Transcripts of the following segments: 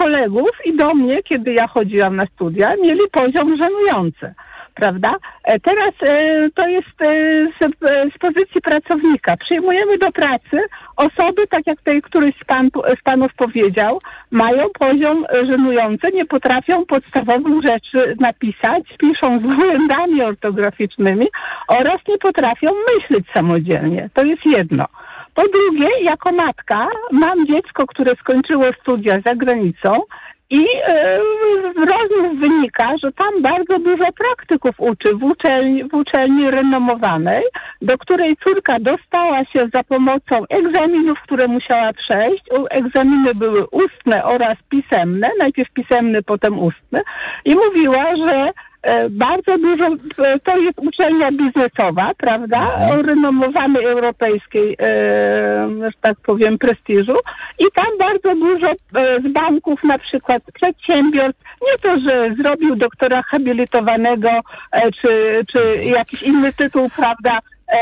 kolegów i do mnie, kiedy ja chodziłam na studia, mieli poziom żenujący. Prawda? Teraz to jest z pozycji pracownika. Przyjmujemy do pracy osoby, tak jak tutaj któryś z panów powiedział, mają poziom żenujący, nie potrafią podstawowych rzeczy napisać, piszą z błędami ortograficznymi oraz nie potrafią myśleć samodzielnie. To jest jedno. Po drugie, jako matka mam dziecko, które skończyło studia za granicą i z rozmów wynika, że tam bardzo dużo praktyków uczy w uczelni renomowanej, do której córka dostała się za pomocą egzaminów, które musiała przejść. Egzaminy były ustne oraz pisemne, najpierw pisemny, potem ustny i mówiła, że bardzo dużo, to jest uczelnia biznesowa, prawda, o renomowanej europejskiej, że tak powiem, prestiżu i tam bardzo dużo z banków, na przykład przedsiębiorstw, nie to, że zrobił doktora habilitowanego, czy jakiś inny tytuł, prawda,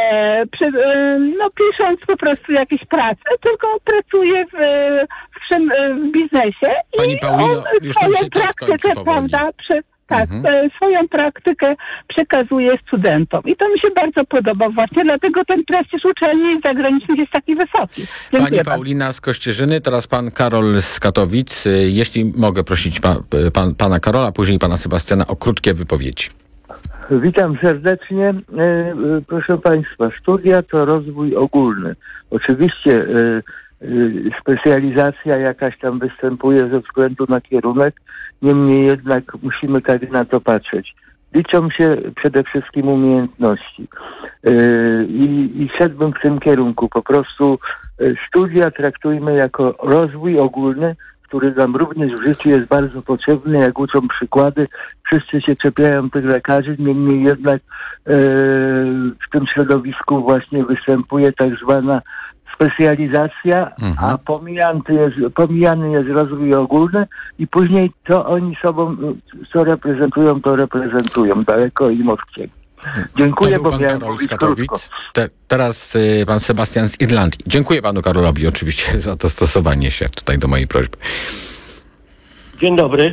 pisząc po prostu jakieś prace, tylko pracuje w biznesie. Pani Paulino, już tam się czas kończy powoli. Prawda, swoją praktykę przekazuje studentom. I to mi się bardzo podoba właśnie, dlatego ten prestiż uczelni zagranicznych jest taki wysoki. Dziękuję Pani Paulina z Kościerzyny, teraz pan Karol z Katowic. Jeśli mogę prosić pana Karola, później pana Sebastiana o krótkie wypowiedzi. Witam serdecznie. Proszę Państwa, studia to rozwój ogólny. Oczywiście specjalizacja jakaś tam występuje ze względu na kierunek, niemniej jednak musimy tak na to patrzeć. Liczą się przede wszystkim umiejętności. I szedłbym w tym kierunku. Po prostu studia traktujmy jako rozwój ogólny, który nam również w życiu jest bardzo potrzebny, jak uczą przykłady. Wszyscy się czepiają tych lekarzy, niemniej jednak w tym środowisku właśnie występuje tak zwana specjalizacja, a pomijany jest rozwój ogólny i później to oni sobą, co reprezentują, to reprezentują daleko i mocniej. Dziękuję, bo miałem mówić krótko. Teraz pan Sebastian z Irlandii. Dziękuję panu Karolowi oczywiście za dostosowanie się tutaj do mojej prośby. Dzień dobry.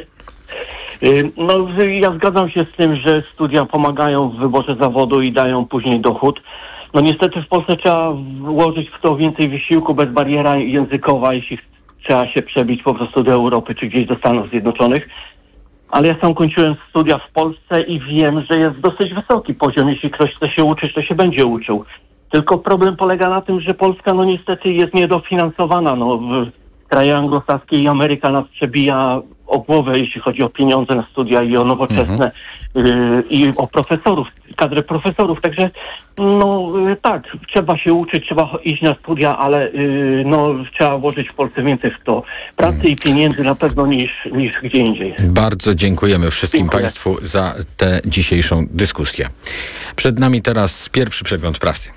Ja zgadzam się z tym, że studia pomagają w wyborze zawodu i dają później dochód. Niestety w Polsce trzeba włożyć w to więcej wysiłku, bez bariera językowa, jeśli trzeba się przebić po prostu do Europy czy gdzieś do Stanów Zjednoczonych. Ale ja sam kończyłem studia w Polsce i wiem, że jest dosyć wysoki poziom. Jeśli ktoś chce się uczyć, to się będzie uczył. Tylko problem polega na tym, że Polska niestety jest niedofinansowana. W krajach anglosaskie i Ameryka nas przebija o głowę, jeśli chodzi o pieniądze na studia i o nowoczesne i o profesorów, kadrę profesorów. Także tak, trzeba się uczyć, trzeba iść na studia, ale trzeba włożyć w Polsce więcej w to pracy i pieniędzy na pewno niż gdzie indziej. Bardzo dziękujemy wszystkim Państwu za tę dzisiejszą dyskusję. Przed nami teraz pierwszy przegląd prasy.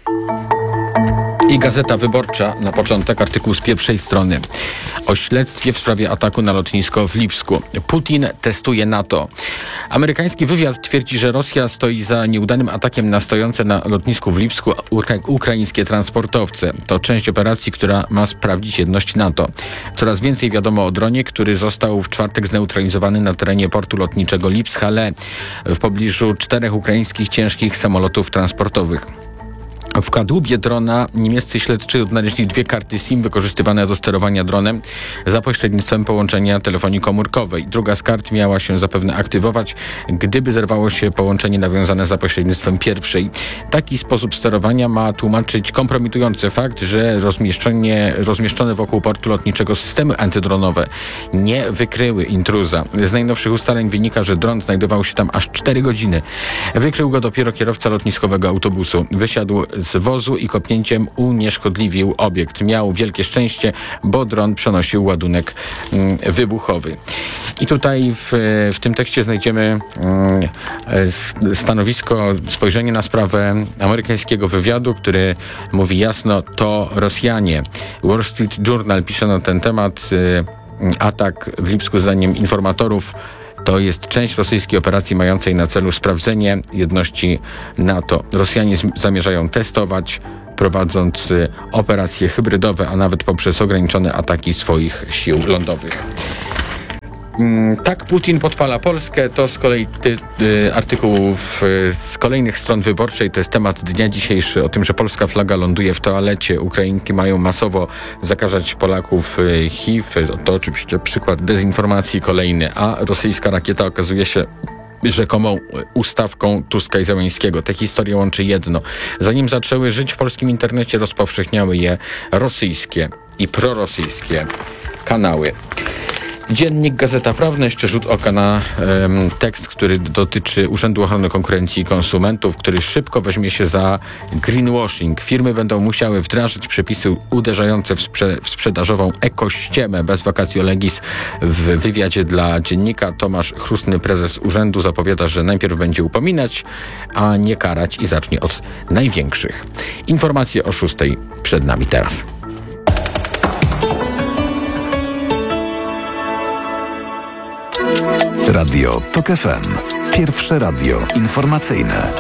I Gazeta Wyborcza, na początek artykuł z pierwszej strony. O śledztwie w sprawie ataku na lotnisko w Lipsku. Putin testuje NATO. Amerykański wywiad twierdzi, że Rosja stoi za nieudanym atakiem na stojące na lotnisku w Lipsku ukraińskie transportowce. To część operacji, która ma sprawdzić jedność NATO. Coraz więcej wiadomo o dronie, który został w czwartek zneutralizowany na terenie portu lotniczego Lipsk-Halle w pobliżu 4 ukraińskich ciężkich samolotów transportowych. W kadłubie drona niemieccy śledczy odnaleźli 2 karty SIM wykorzystywane do sterowania dronem za pośrednictwem połączenia telefonii komórkowej. Druga z kart miała się zapewne aktywować, gdyby zerwało się połączenie nawiązane za pośrednictwem pierwszej. Taki sposób sterowania ma tłumaczyć kompromitujący fakt, że rozmieszczone wokół portu lotniczego systemy antydronowe nie wykryły intruza. Z najnowszych ustaleń wynika, że dron znajdował się tam aż 4 godziny. Wykrył go dopiero kierowca lotniskowego autobusu. Wysiadł z wozu i kopnięciem unieszkodliwił obiekt. Miał wielkie szczęście, bo dron przenosił ładunek wybuchowy. I tutaj w tym tekście znajdziemy spojrzenie na sprawę amerykańskiego wywiadu, który mówi jasno, to Rosjanie. Wall Street Journal pisze na ten temat. Atak w Lipsku, zdaniem informatorów, to jest część rosyjskiej operacji mającej na celu sprawdzenie jedności NATO. Rosjanie zamierzają testować, prowadząc operacje hybrydowe, a nawet poprzez ograniczone ataki swoich sił lądowych. Tak Putin podpala Polskę, to z kolei artykułów z kolejnych stron Wyborczej, to jest temat dnia dzisiejszy, o tym, że polska flaga ląduje w toalecie. Ukrainki mają masowo zakażać Polaków HIV. To oczywiście przykład dezinformacji kolejny, a rosyjska rakieta okazuje się rzekomą ustawką Tuska i Zełenskiego. Te historie łączy jedno. Zanim zaczęły żyć w polskim internecie, rozpowszechniały je rosyjskie i prorosyjskie kanały. Dziennik Gazeta Prawna, jeszcze rzut oka na tekst, który dotyczy Urzędu Ochrony Konkurencji i Konsumentów, który szybko weźmie się za greenwashing. Firmy będą musiały wdrażać przepisy uderzające w sprzedażową ekościemę. Bez vacatio legis w wywiadzie dla dziennika Tomasz Chrustny, prezes urzędu, zapowiada, że najpierw będzie upominać, a nie karać i zacznie od największych. Informacje o 6:00 przed nami teraz. Radio TOK FM. Pierwsze radio informacyjne.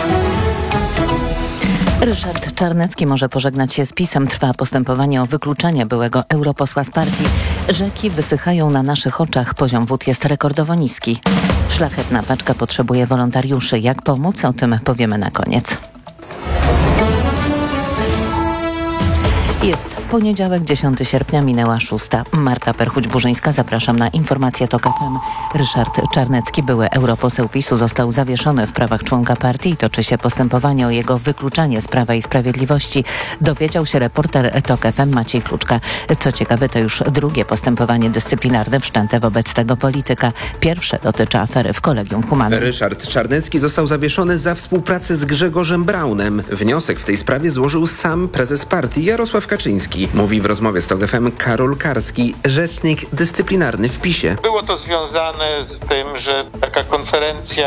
Ryszard Czarnecki może pożegnać się z PiS-em. Trwa postępowanie o wykluczenie byłego europosła z partii. Rzeki wysychają na naszych oczach. Poziom wód jest rekordowo niski. Szlachetna paczka potrzebuje wolontariuszy. Jak pomóc? O tym powiemy na koniec. Jest poniedziałek, 10 sierpnia, minęła 6:00. Marta Perchuć-Burzyńska, zapraszam na informację TOK FM. Ryszard Czarnecki, były europoseł PiS-u, został zawieszony w prawach członka partii i toczy się postępowanie o jego wykluczenie z Prawa i Sprawiedliwości. Dowiedział się reporter TOK FM Maciej Kluczka. Co ciekawe, to już drugie postępowanie dyscyplinarne wszczęte wobec tego polityka. Pierwsze dotyczy afery w Kolegium Humanum. Ryszard Czarnecki został zawieszony za współpracę z Grzegorzem Braunem. Wniosek w tej sprawie złożył sam prezes partii Jarosław Kaczyński. Mówi w rozmowie z TOK FM Karol Karski, rzecznik dyscyplinarny w PiS-ie. Było to związane z tym, że taka konferencja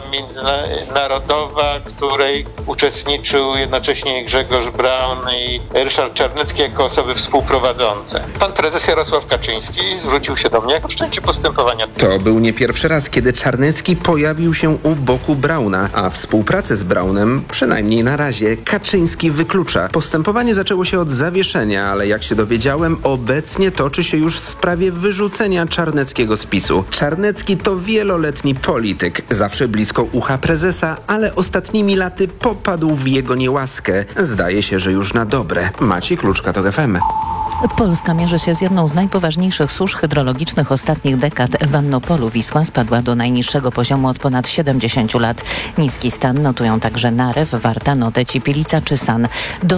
międzynarodowa, której uczestniczył jednocześnie Grzegorz Braun i Ryszard Czarnecki jako osoby współprowadzące. Pan prezes Jarosław Kaczyński zwrócił się do mnie o wszczęcie postępowania. To był nie pierwszy raz, kiedy Czarnecki pojawił się u boku Brauna, a współpracę z Braunem, przynajmniej na razie, Kaczyński wyklucza. Postępowanie zaczęło się od zawieszenia, ale jak się dowiedziałem, obecnie toczy się już w sprawie wyrzucenia Czarneckiego z PiS-u. Czarnecki to wieloletni polityk, zawsze blisko ucha prezesa, ale ostatnimi laty popadł w jego niełaskę. Zdaje się, że już na dobre. Maciej Kluczka, TOK FM. Polska mierzy się z jedną z najpoważniejszych susz hydrologicznych ostatnich dekad. W Annopolu Wisła spadła do najniższego poziomu od ponad 70 lat. Niski stan notują także Narew, Warta, Noteć i Pilica czy San. Do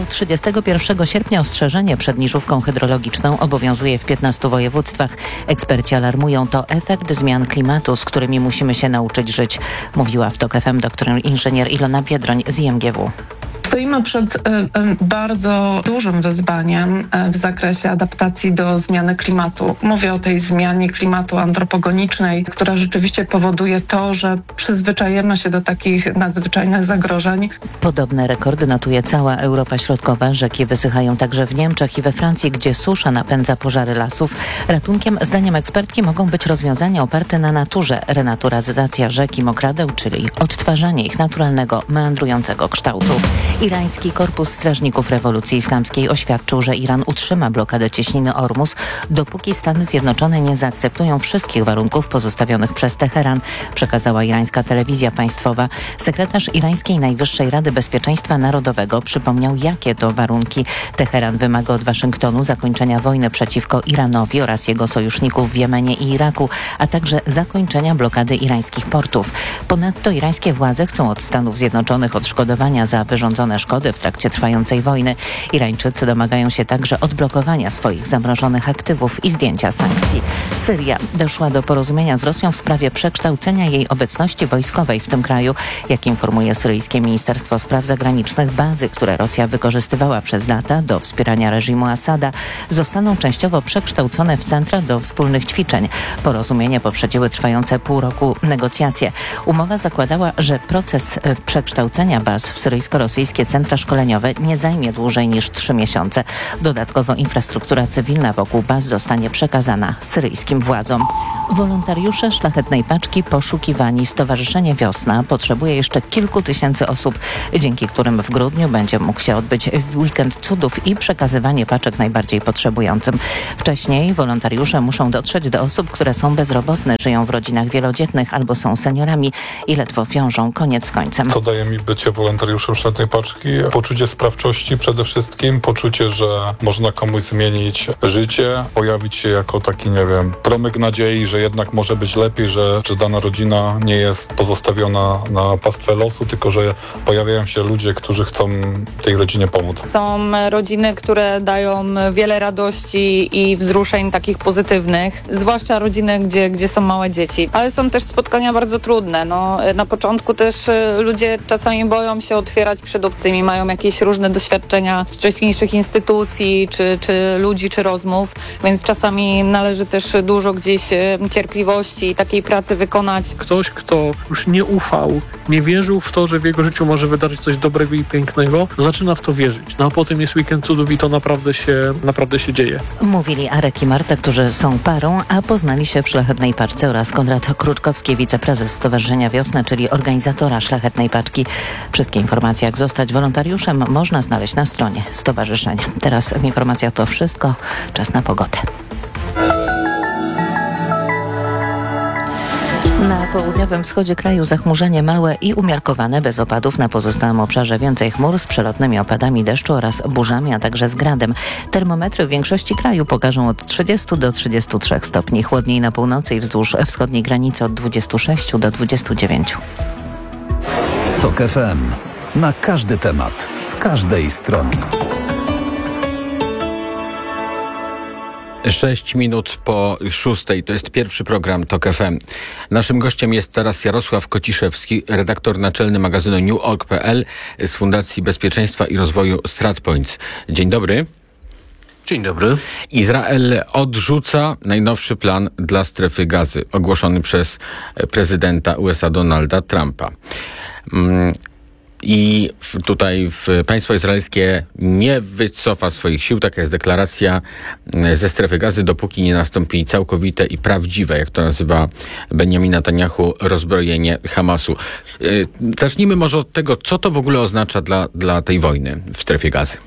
31 sierpnia ostrzeżenie przed niżówką hydrologiczną obowiązuje w 15 województwach. Eksperci alarmują, to efekt zmian klimatu, z którymi musimy się nauczyć żyć, mówiła w TOK FM doktor inżynier Ilona Biedroń z IMGW. Stoimy przed bardzo dużym wyzwaniem w zakresie adaptacji do zmiany klimatu. Mówię o tej zmianie klimatu antropogenicznej, która rzeczywiście powoduje to, że przyzwyczajemy się do takich nadzwyczajnych zagrożeń. Podobne rekordy notuje cała Europa Środkowa. Rzeki wysychają także w Niemczech i we Francji, gdzie susza napędza pożary lasów. Ratunkiem, zdaniem ekspertki, mogą być rozwiązania oparte na naturze. Renaturyzacja rzek i mokradeł, czyli odtwarzanie ich naturalnego, meandrującego kształtu. Irański Korpus Strażników Rewolucji Islamskiej oświadczył, że Iran utrzyma blokadę cieśniny Ormus, dopóki Stany Zjednoczone nie zaakceptują wszystkich warunków pozostawionych przez Teheran, przekazała irańska telewizja państwowa. Sekretarz Irańskiej Najwyższej Rady Bezpieczeństwa Narodowego przypomniał, jakie to warunki. Teheran wymaga od Waszyngtonu zakończenia wojny przeciwko Iranowi oraz jego sojuszników w Jemenie i Iraku, a także zakończenia blokady irańskich portów. Ponadto irańskie władze chcą od Stanów Zjednoczonych odszkodowania za wyrządzone szkody w trakcie trwającej wojny. Irańczycy domagają się także odblokowania swoich zamrożonych aktywów i zdjęcia sankcji. Syria doszła do porozumienia z Rosją w sprawie przekształcenia jej obecności wojskowej w tym kraju. Jak informuje syryjskie Ministerstwo Spraw Zagranicznych, bazy, które Rosja wykorzystywała przez lata do wspierania reżimu Asada, zostaną częściowo przekształcone w centra do wspólnych ćwiczeń. Porozumienie poprzedziły trwające pół roku negocjacje. Umowa zakładała, że proces przekształcenia baz w syryjsko-rosyjskim izraelskie centra szkoleniowe nie zajmie dłużej niż 3 miesiące. Dodatkowo infrastruktura cywilna wokół baz zostanie przekazana syryjskim władzom. Wolontariusze Szlachetnej Paczki poszukiwani. Stowarzyszenie Wiosna potrzebuje jeszcze kilku tysięcy osób, dzięki którym w grudniu będzie mógł się odbyć weekend cudów i przekazywanie paczek najbardziej potrzebującym. Wcześniej wolontariusze muszą dotrzeć do osób, które są bezrobotne, żyją w rodzinach wielodzietnych albo są seniorami i ledwo wiążą koniec z końcem. Co daje mi bycie wolontariuszem Szlachetnej Paczki? Poczucie sprawczości przede wszystkim, poczucie, że można komuś zmienić życie, pojawić się jako taki, promyk nadziei, że jednak może być lepiej, że dana rodzina nie jest pozostawiona na pastwę losu, tylko że pojawiają się ludzie, którzy chcą tej rodzinie pomóc. Są rodziny, które dają wiele radości i wzruszeń takich pozytywnych, zwłaszcza rodziny, gdzie są małe dzieci. Ale są też spotkania bardzo trudne. Na początku też ludzie czasami boją się otwierać przed obcymi, mają jakieś różne doświadczenia z wcześniejszych instytucji, czy ludzi, czy rozmów, więc czasami należy też dużo gdzieś cierpliwości i takiej pracy wykonać. Ktoś, kto już nie ufał, nie wierzył w to, że w jego życiu może wydarzyć coś dobrego i pięknego, zaczyna w to wierzyć. A potem jest weekend cudów i to naprawdę się dzieje. Mówili Arek i Marta, którzy są parą, a poznali się w Szlachetnej Paczce, oraz Konrad Kruczkowski, wiceprezes Stowarzyszenia Wiosna, czyli organizatora Szlachetnej Paczki. Wszystkie informacje, jak zostać wolontariuszem, można znaleźć na stronie stowarzyszenia. Teraz informacja to wszystko. Czas na pogodę. Na południowym wschodzie kraju zachmurzenie małe i umiarkowane, bez opadów. Na pozostałym obszarze więcej chmur z przelotnymi opadami deszczu oraz burzami, a także z gradem. Termometry w większości kraju pokażą od 30 do 33 stopni. Chłodniej na północy i wzdłuż wschodniej granicy od 26 do 29. TOK FM. Na każdy temat, z każdej strony. 6 minut po 6. To jest pierwszy program TOK FM. Naszym gościem jest teraz Jarosław Kociszewski, redaktor naczelny magazynu NewOrg.pl z Fundacji Bezpieczeństwa i Rozwoju StratPoints. Dzień dobry. Dzień dobry. Izrael odrzuca najnowszy plan dla strefy Gazy, ogłoszony przez prezydenta USA Donalda Trumpa. I tutaj państwo izraelskie nie wycofa swoich sił, taka jest deklaracja, ze strefy Gazy, dopóki nie nastąpi całkowite i prawdziwe, jak to nazywa Benjamin Netanyahu, rozbrojenie Hamasu. Zacznijmy może od tego, co to w ogóle oznacza dla tej wojny w strefie Gazy.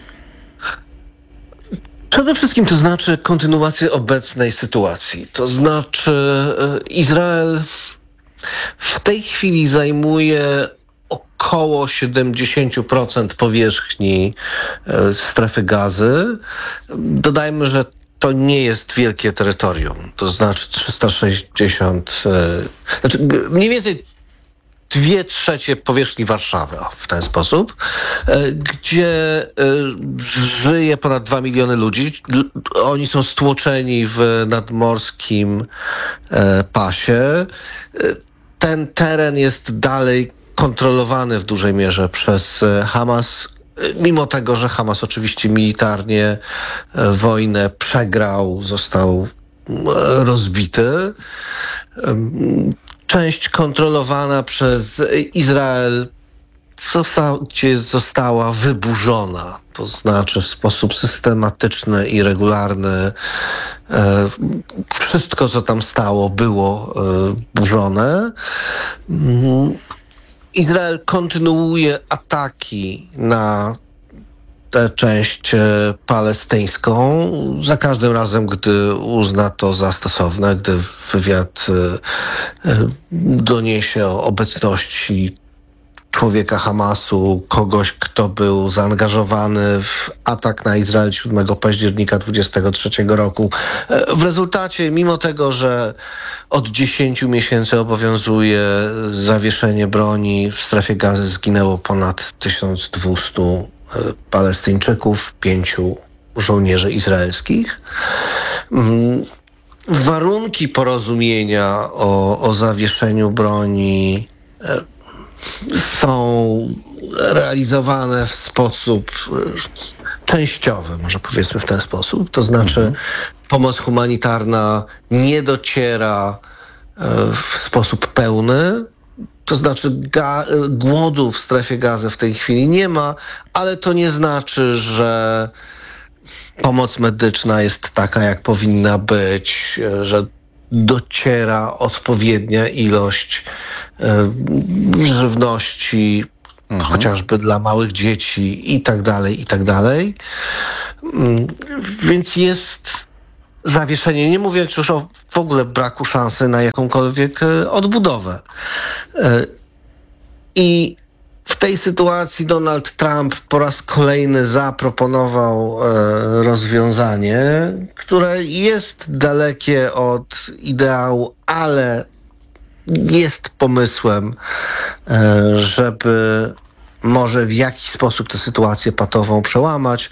Przede wszystkim to znaczy kontynuację obecnej sytuacji. To znaczy Izrael w tej chwili zajmuje około 70% powierzchni strefy Gazy. Dodajmy, że to nie jest wielkie terytorium. To znaczy 360... mniej więcej 2/3 powierzchni Warszawy, w ten sposób, gdzie żyje ponad 2 miliony ludzi. Oni są stłoczeni w nadmorskim pasie. Ten teren jest dalej kontrolowany w dużej mierze przez Hamas, mimo tego, że Hamas oczywiście militarnie wojnę przegrał, został rozbity. Część kontrolowana przez Izrael została wyburzona, to znaczy w sposób systematyczny i regularny. Wszystko, co tam stało, było burzone. Izrael kontynuuje ataki na tę część palestyńską za każdym razem, gdy uzna to za stosowne, gdy wywiad doniesie o obecności człowieka Hamasu, kogoś, kto był zaangażowany w atak na Izrael 7 października 23 roku. W rezultacie, mimo tego, że od 10 miesięcy obowiązuje zawieszenie broni, w strefie Gazy zginęło ponad 1200 Palestyńczyków, 5 żołnierzy izraelskich. Warunki porozumienia o zawieszeniu broni są realizowane w sposób częściowy, może powiedzmy w ten sposób. To znaczy pomoc humanitarna nie dociera w sposób pełny To znaczy głodu w strefie Gazy w tej chwili nie ma, ale to nie znaczy, że pomoc medyczna jest taka, jak powinna być, że dociera odpowiednia ilość żywności, chociażby dla małych dzieci i tak dalej. Więc jest zawieszenie, nie mówiąc już o w ogóle braku szansy na jakąkolwiek odbudowę. I w tej sytuacji Donald Trump po raz kolejny zaproponował rozwiązanie, które jest dalekie od ideału, ale jest pomysłem, żeby może w jakiś sposób tę sytuację patową przełamać.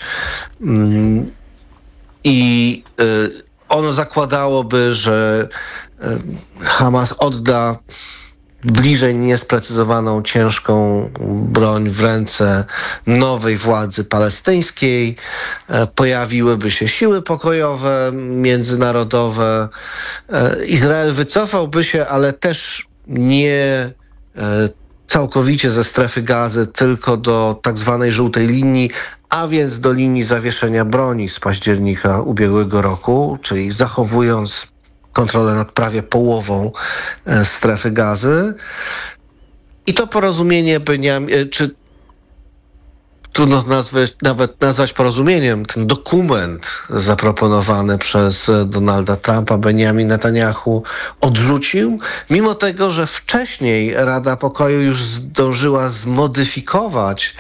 I ono zakładałoby, że Hamas odda bliżej niesprecyzowaną ciężką broń w ręce nowej władzy palestyńskiej. Pojawiłyby się siły pokojowe, międzynarodowe. Izrael wycofałby się, ale też nie całkowicie ze strefy Gazy, tylko do tak zwanej żółtej linii, a więc do linii zawieszenia broni z października ubiegłego roku, czyli zachowując kontrolę nad prawie połową strefy Gazy. I to porozumienie czy trudno nawet nazwać porozumieniem, ten dokument zaproponowany przez Donalda Trumpa Benjamin Netanyahu odrzucił, mimo tego, że wcześniej Rada Pokoju już zdążyła zmodyfikować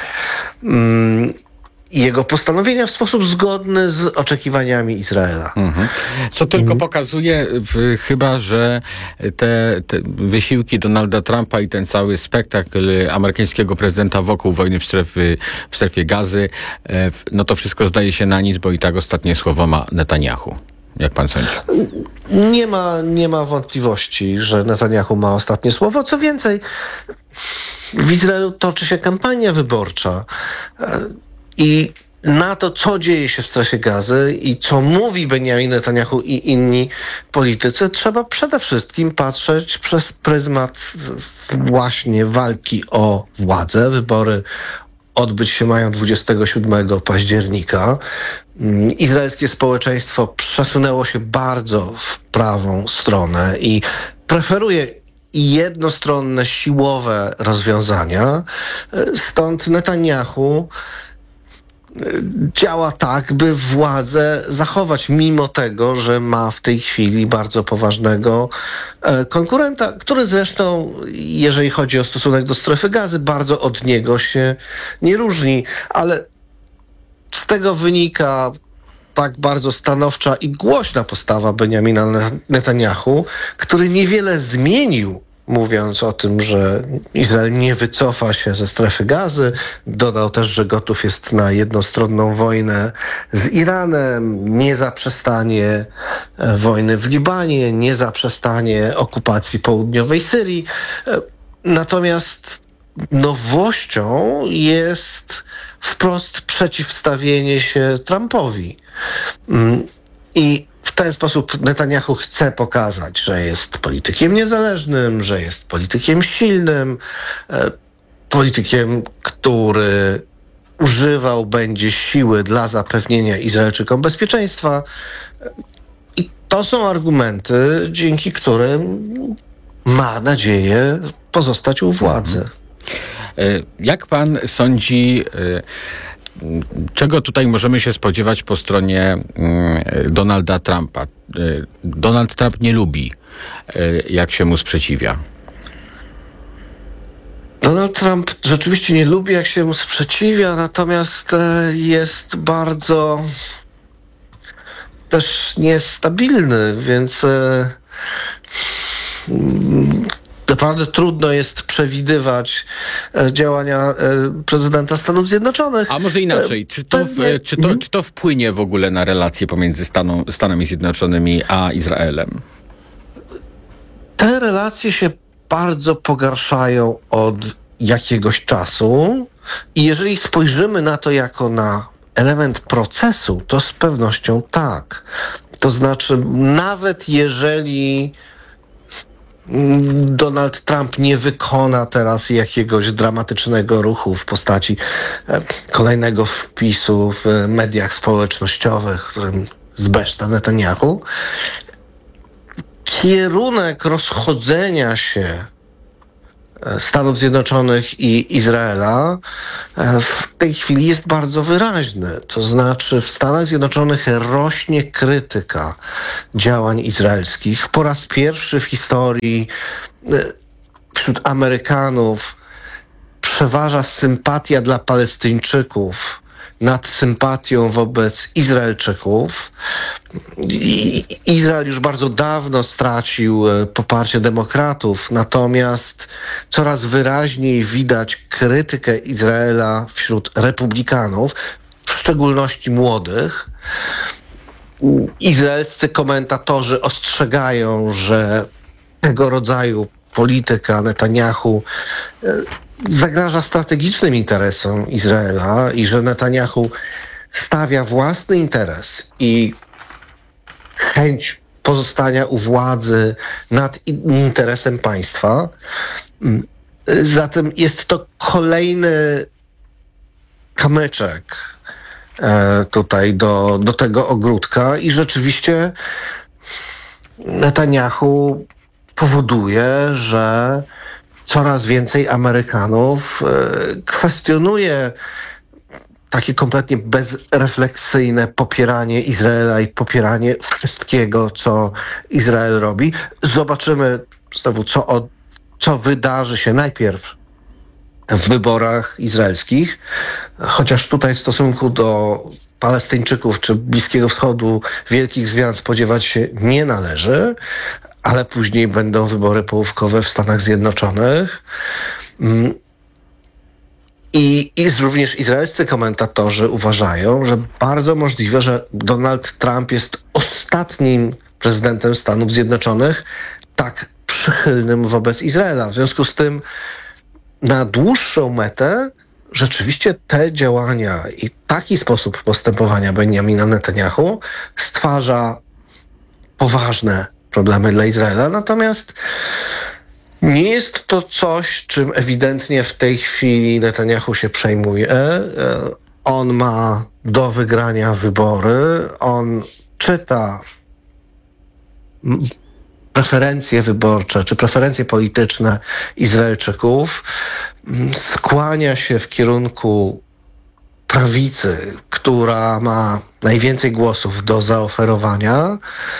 jego postanowienia w sposób zgodny z oczekiwaniami Izraela. Co tylko pokazuje chyba, że te wysiłki Donalda Trumpa i ten cały spektakl amerykańskiego prezydenta wokół wojny w strefie Gazy, no to wszystko zdaje się na nic, bo i tak ostatnie słowo ma Netanyahu. Jak pan sądzi? Nie ma wątpliwości, że Netanyahu ma ostatnie słowo. Co więcej, w Izraelu toczy się kampania wyborcza i na to, co dzieje się w strefie Gazy i co mówi Benjamin Netanyahu i inni politycy, trzeba przede wszystkim patrzeć przez pryzmat właśnie walki o władzę. Wybory odbyć się mają 27 października. Izraelskie społeczeństwo przesunęło się bardzo w prawą stronę i preferuje jednostronne, siłowe rozwiązania. Stąd Netanyahu działa tak, by władzę zachować, mimo tego, że ma w tej chwili bardzo poważnego konkurenta, który zresztą, jeżeli chodzi o stosunek do strefy Gazy, bardzo od niego się nie różni. Ale z tego wynika tak bardzo stanowcza i głośna postawa Benjamina Netanyahu, który niewiele zmienił, mówiąc o tym, że Izrael nie wycofa się ze strefy Gazy. Dodał też, że gotów jest na jednostronną wojnę z Iranem, nie zaprzestanie wojny w Libanie, nie zaprzestanie okupacji południowej Syrii. Natomiast nowością jest wprost przeciwstawienie się Trumpowi. I w ten sposób Netanyahu chce pokazać, że jest politykiem niezależnym, że jest politykiem silnym, politykiem, który używał będzie siły dla zapewnienia Izraelczykom bezpieczeństwa. I to są argumenty, dzięki którym ma nadzieję pozostać u władzy. Jak pan sądzi, czego tutaj możemy się spodziewać po stronie Donalda Trumpa? Donald Trump nie lubi, jak się mu sprzeciwia. Donald Trump rzeczywiście nie lubi, jak się mu sprzeciwia, natomiast jest bardzo też niestabilny, więc naprawdę trudno jest przewidywać działania prezydenta Stanów Zjednoczonych. A może inaczej, czy to wpłynie w ogóle na relacje pomiędzy Stanami Zjednoczonymi a Izraelem? Te relacje się bardzo pogarszają od jakiegoś czasu i jeżeli spojrzymy na to jako na element procesu, to z pewnością tak. To znaczy, nawet jeżeli Donald Trump nie wykona teraz jakiegoś dramatycznego ruchu w postaci kolejnego wpisu w mediach społecznościowych, którym zbeszta Netanyahu, kierunek rozchodzenia się Stanów Zjednoczonych i Izraela w tej chwili jest bardzo wyraźny. To znaczy w Stanach Zjednoczonych rośnie krytyka działań izraelskich. Po raz pierwszy w historii wśród Amerykanów przeważa sympatia dla Palestyńczyków nad sympatią wobec Izraelczyków. Izrael już bardzo dawno stracił poparcie demokratów, natomiast coraz wyraźniej widać krytykę Izraela wśród republikanów, w szczególności młodych. Izraelscy komentatorzy ostrzegają, że tego rodzaju polityka Netanyahu zagraża strategicznym interesom Izraela i że Netanyahu stawia własny interes i chęć pozostania u władzy nad interesem państwa. Zatem jest to kolejny kamyczek tutaj do tego ogródka i rzeczywiście Netanyahu powoduje, że coraz więcej Amerykanów kwestionuje takie kompletnie bezrefleksyjne popieranie Izraela i popieranie wszystkiego, co Izrael robi. Zobaczymy znowu, co wydarzy się najpierw w wyborach izraelskich, chociaż tutaj w stosunku do Palestyńczyków czy Bliskiego Wschodu wielkich zmian spodziewać się nie należy, ale później będą wybory połówkowe w Stanach Zjednoczonych. I również izraelscy komentatorzy uważają, że bardzo możliwe, że Donald Trump jest ostatnim prezydentem Stanów Zjednoczonych tak przychylnym wobec Izraela. W związku z tym na dłuższą metę rzeczywiście te działania i taki sposób postępowania Benjamina Netanyahu stwarza poważne problemy dla Izraela. Natomiast nie jest to coś, czym ewidentnie w tej chwili Netanyahu się przejmuje. On ma do wygrania wybory. On czyta preferencje wyborcze czy preferencje polityczne Izraelczyków. Skłania się w kierunku prawicy, która ma najwięcej głosów do zaoferowania.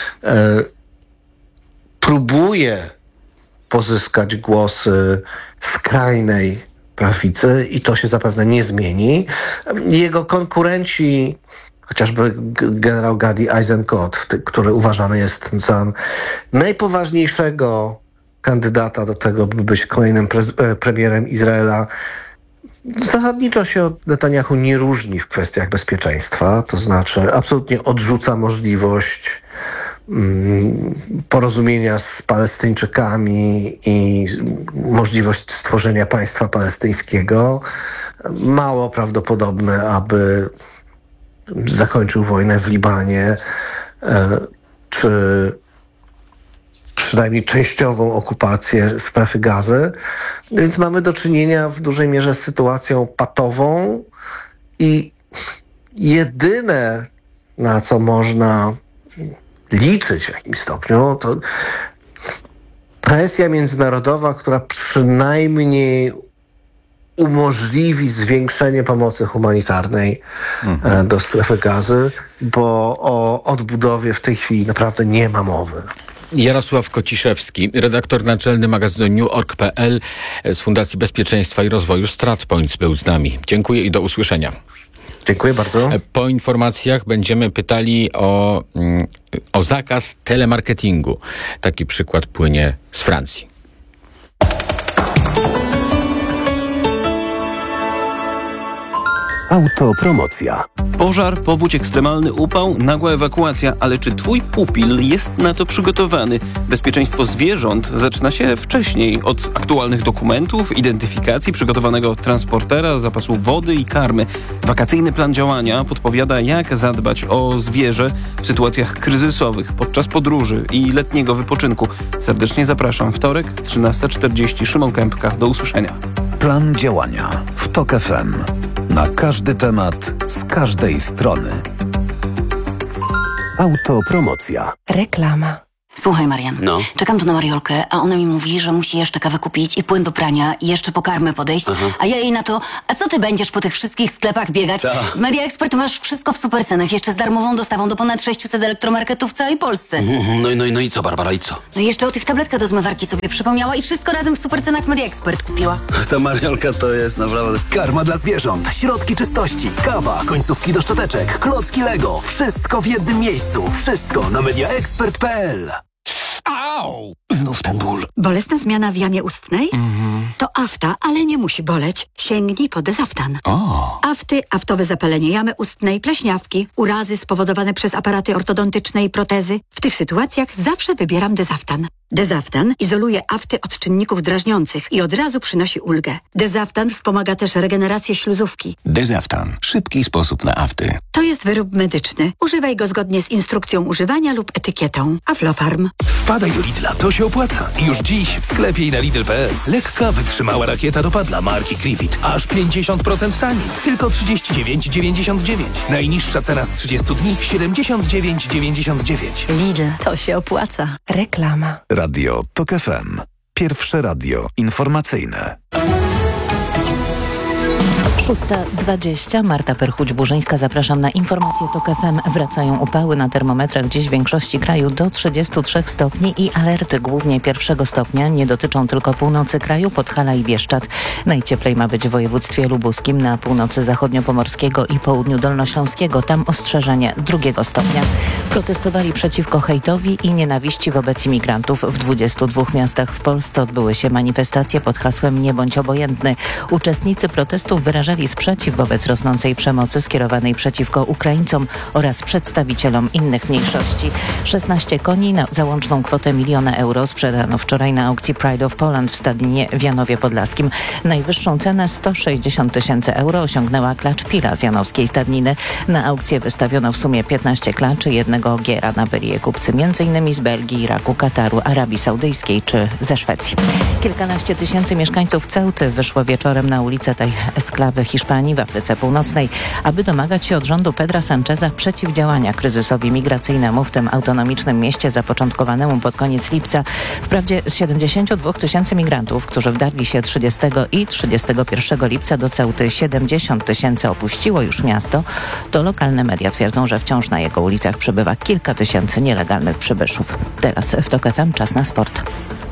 Próbuje pozyskać głosy skrajnej prawicy i to się zapewne nie zmieni. Jego konkurenci, chociażby generał Gadi Eisenkot, który uważany jest za najpoważniejszego kandydata do tego, by być kolejnym premierem Izraela, zasadniczo się od Netanyahu nie różni w kwestiach bezpieczeństwa. To znaczy absolutnie odrzuca możliwość porozumienia z Palestyńczykami i możliwość stworzenia państwa palestyńskiego. Mało prawdopodobne, aby zakończył wojnę w Libanie, czy przynajmniej częściową okupację strefy Gazy. Więc mamy do czynienia w dużej mierze z sytuacją patową i jedyne, na co można liczyć w jakimś stopniu, to presja międzynarodowa, która przynajmniej umożliwi zwiększenie pomocy humanitarnej do strefy Gazy, bo o odbudowie w tej chwili naprawdę nie ma mowy. Jarosław Kociszewski, redaktor naczelny magazynu New.org.pl z Fundacji Bezpieczeństwa i Rozwoju StratPoints był z nami. Dziękuję i do usłyszenia. Dziękuję bardzo. Po informacjach będziemy pytali o zakaz telemarketingu. Taki przykład płynie z Francji. Autopromocja. Pożar, powódź, ekstremalny upał, nagła ewakuacja. Ale czy twój pupil jest na to przygotowany? Bezpieczeństwo zwierząt zaczyna się wcześniej. Od aktualnych dokumentów, identyfikacji, przygotowanego transportera, zapasu wody i karmy. Wakacyjny plan działania podpowiada, jak zadbać o zwierzę w sytuacjach kryzysowych, podczas podróży i letniego wypoczynku. Serdecznie zapraszam. Wtorek, 13:40. Szymon Kępka. Do usłyszenia. Plan działania w TOK FM. Na każdy temat, z każdej strony. Autopromocja. Reklama. Słuchaj, Marian, czekam tu na Mariolkę, a ona mi mówi, że musi jeszcze kawę kupić i płyn do prania i jeszcze po karmę podejść, a ja jej na to, a co ty będziesz po tych wszystkich sklepach biegać? W Media Expert masz wszystko w supercenach, jeszcze z darmową dostawą do ponad 600 elektromarketów w całej Polsce. No i co, Barbara, i co? No i jeszcze o tych tabletkach do zmywarki sobie przypomniała i wszystko razem w supercenach w Media Expert kupiła. Ta Mariolka to jest naprawdę... Karma dla zwierząt, środki czystości, kawa, końcówki do szczoteczek, klocki Lego. Wszystko w jednym miejscu. Wszystko na mediaexpert.pl. Au! Znów ten ból. Bolesna zmiana w jamie ustnej? To afta, ale nie musi boleć. Sięgnij po Dezaftan. Afty, aftowe zapalenie jamy ustnej, pleśniawki, urazy spowodowane przez aparaty ortodontyczne i protezy. W tych sytuacjach zawsze wybieram Dezaftan. Dezaftan izoluje afty od czynników drażniących i od razu przynosi ulgę. Dezaftan wspomaga też regenerację śluzówki. Dezaftan. Szybki sposób na afty. To jest wyrób medyczny. Używaj go zgodnie z instrukcją używania lub etykietą. Aflofarm. Wpadaj do Lidla, to się opłaca. Już dziś w sklepie i na Lidl.pl. Lekka, wytrzymała rakieta dopadla marki Krivit. Aż 50% taniej. Tylko 39,99. Najniższa cena z 30 dni 79,99. Lidl, to się opłaca. Reklama. Radio TOK FM. Pierwsze radio informacyjne. 6:20. Marta Perchuć-Burzyńska. Zapraszam na informacje TOK FM. Wracają upały na termometrach dziś w większości kraju do 33 stopni i alerty głównie 1. stopnia nie dotyczą tylko północy kraju, Podhala i Bieszczad. Najcieplej ma być w województwie lubuskim, na północy zachodniopomorskiego i południu dolnośląskiego. Tam ostrzeżenie 2 stopnia. Protestowali przeciwko hejtowi i nienawiści wobec imigrantów. W 22 miastach w Polsce odbyły się manifestacje pod hasłem Nie bądź obojętny. Uczestnicy protestów wyrażali sprzeciw wobec rosnącej przemocy skierowanej przeciwko Ukraińcom oraz przedstawicielom innych mniejszości. 16 koni na załączną kwotę 1 000 000 euro sprzedano wczoraj na aukcji Pride of Poland w Stadninie w Janowie Podlaskim. Najwyższą cenę 160 000 euro osiągnęła klacz Pila z janowskiej stadniny. Na aukcję wystawiono w sumie 15 klaczy, 1 ogiera. Nabyli je kupcy m.in. z Belgii, Iraku, Kataru, Arabii Saudyjskiej czy ze Szwecji. Kilkanaście tysięcy mieszkańców Ceuty wyszło wieczorem na ulicę tej eksklawy Hiszpanii w Afryce Północnej, aby domagać się od rządu Pedra Sancheza przeciwdziałania kryzysowi migracyjnemu w tym autonomicznym mieście zapoczątkowanemu pod koniec lipca. Wprawdzie z 72 tysięcy migrantów, którzy wdarli się 30 i 31 lipca do Ceuty, 70 tysięcy opuściło już miasto, to lokalne media twierdzą, że wciąż na jego ulicach przebywa kilka tysięcy nielegalnych przybyszów. Teraz w TOK FM czas na sport.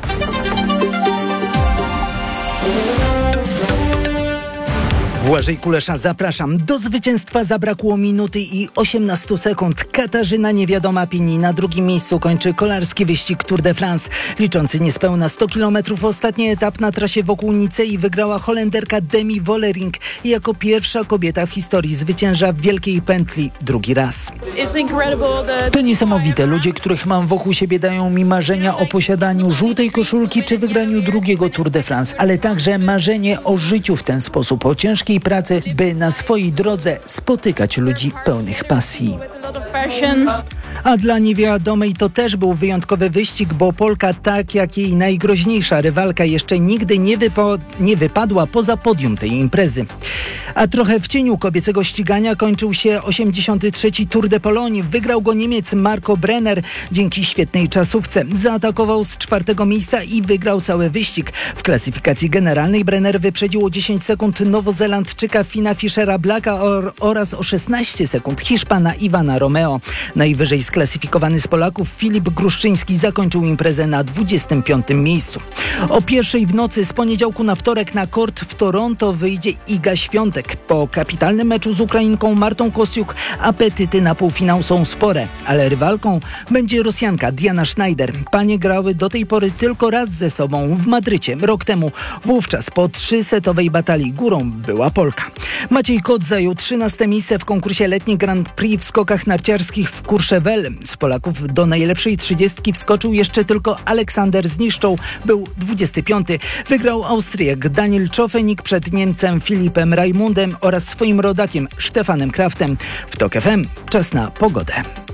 Błażej Kulesza, zapraszam. Do zwycięstwa zabrakło minuty i 18 sekund. Katarzyna Niewiadoma Pini na drugim miejscu kończy kolarski wyścig Tour de France. Liczący niespełna 100 km ostatni etap na trasie wokół Nicei wygrała Holenderka Demi Vollering i jako pierwsza kobieta w historii zwycięża w Wielkiej Pętli drugi raz. To niesamowite. Ludzie, których mam wokół siebie, dają mi marzenia o posiadaniu żółtej koszulki czy wygraniu drugiego Tour de France, ale także marzenie o życiu w ten sposób, o ciężkiej pracy, by na swojej drodze spotykać ludzi pełnych pasji. A dla Niewiadomej to też był wyjątkowy wyścig, bo Polka, tak jak jej najgroźniejsza rywalka, jeszcze nigdy nie wypadła poza podium tej imprezy. A trochę w cieniu kobiecego ścigania kończył się 83. Tour de Pologne. Wygrał go Niemiec Marco Brenner dzięki świetnej czasówce. Zaatakował z 4. miejsca i wygrał cały wyścig. W klasyfikacji generalnej Brenner wyprzedził o 10 sekund Nowozelandczyka Fina Fischera Blacka oraz o 16 sekund Hiszpana Iwana Romeo. Najwyżej sklasyfikowany z Polaków Filip Gruszczyński zakończył imprezę na 25. miejscu. O 1:00 w nocy z poniedziałku na wtorek na kort w Toronto wyjdzie Iga Świątek. Po kapitalnym meczu z Ukrainką Martą Kostiuk apetyty na półfinał są spore, ale rywalką będzie Rosjanka Diana Schneider. Panie grały do tej pory tylko raz ze sobą w Madrycie rok temu. Wówczas po 3-setowej batalii górą była Polka. Maciej Kot zajął 13. miejsce w konkursie letni Grand Prix w skokach narciarskich w Courchevel. Z Polaków do najlepszej 30 wskoczył jeszcze tylko Aleksander Zniszczą. Był 25. Wygrał Austriak Daniel Czofenik przed Niemcem Filipem Raimundem oraz swoim rodakiem Stefanem Kraftem. W TOK FM czas na pogodę.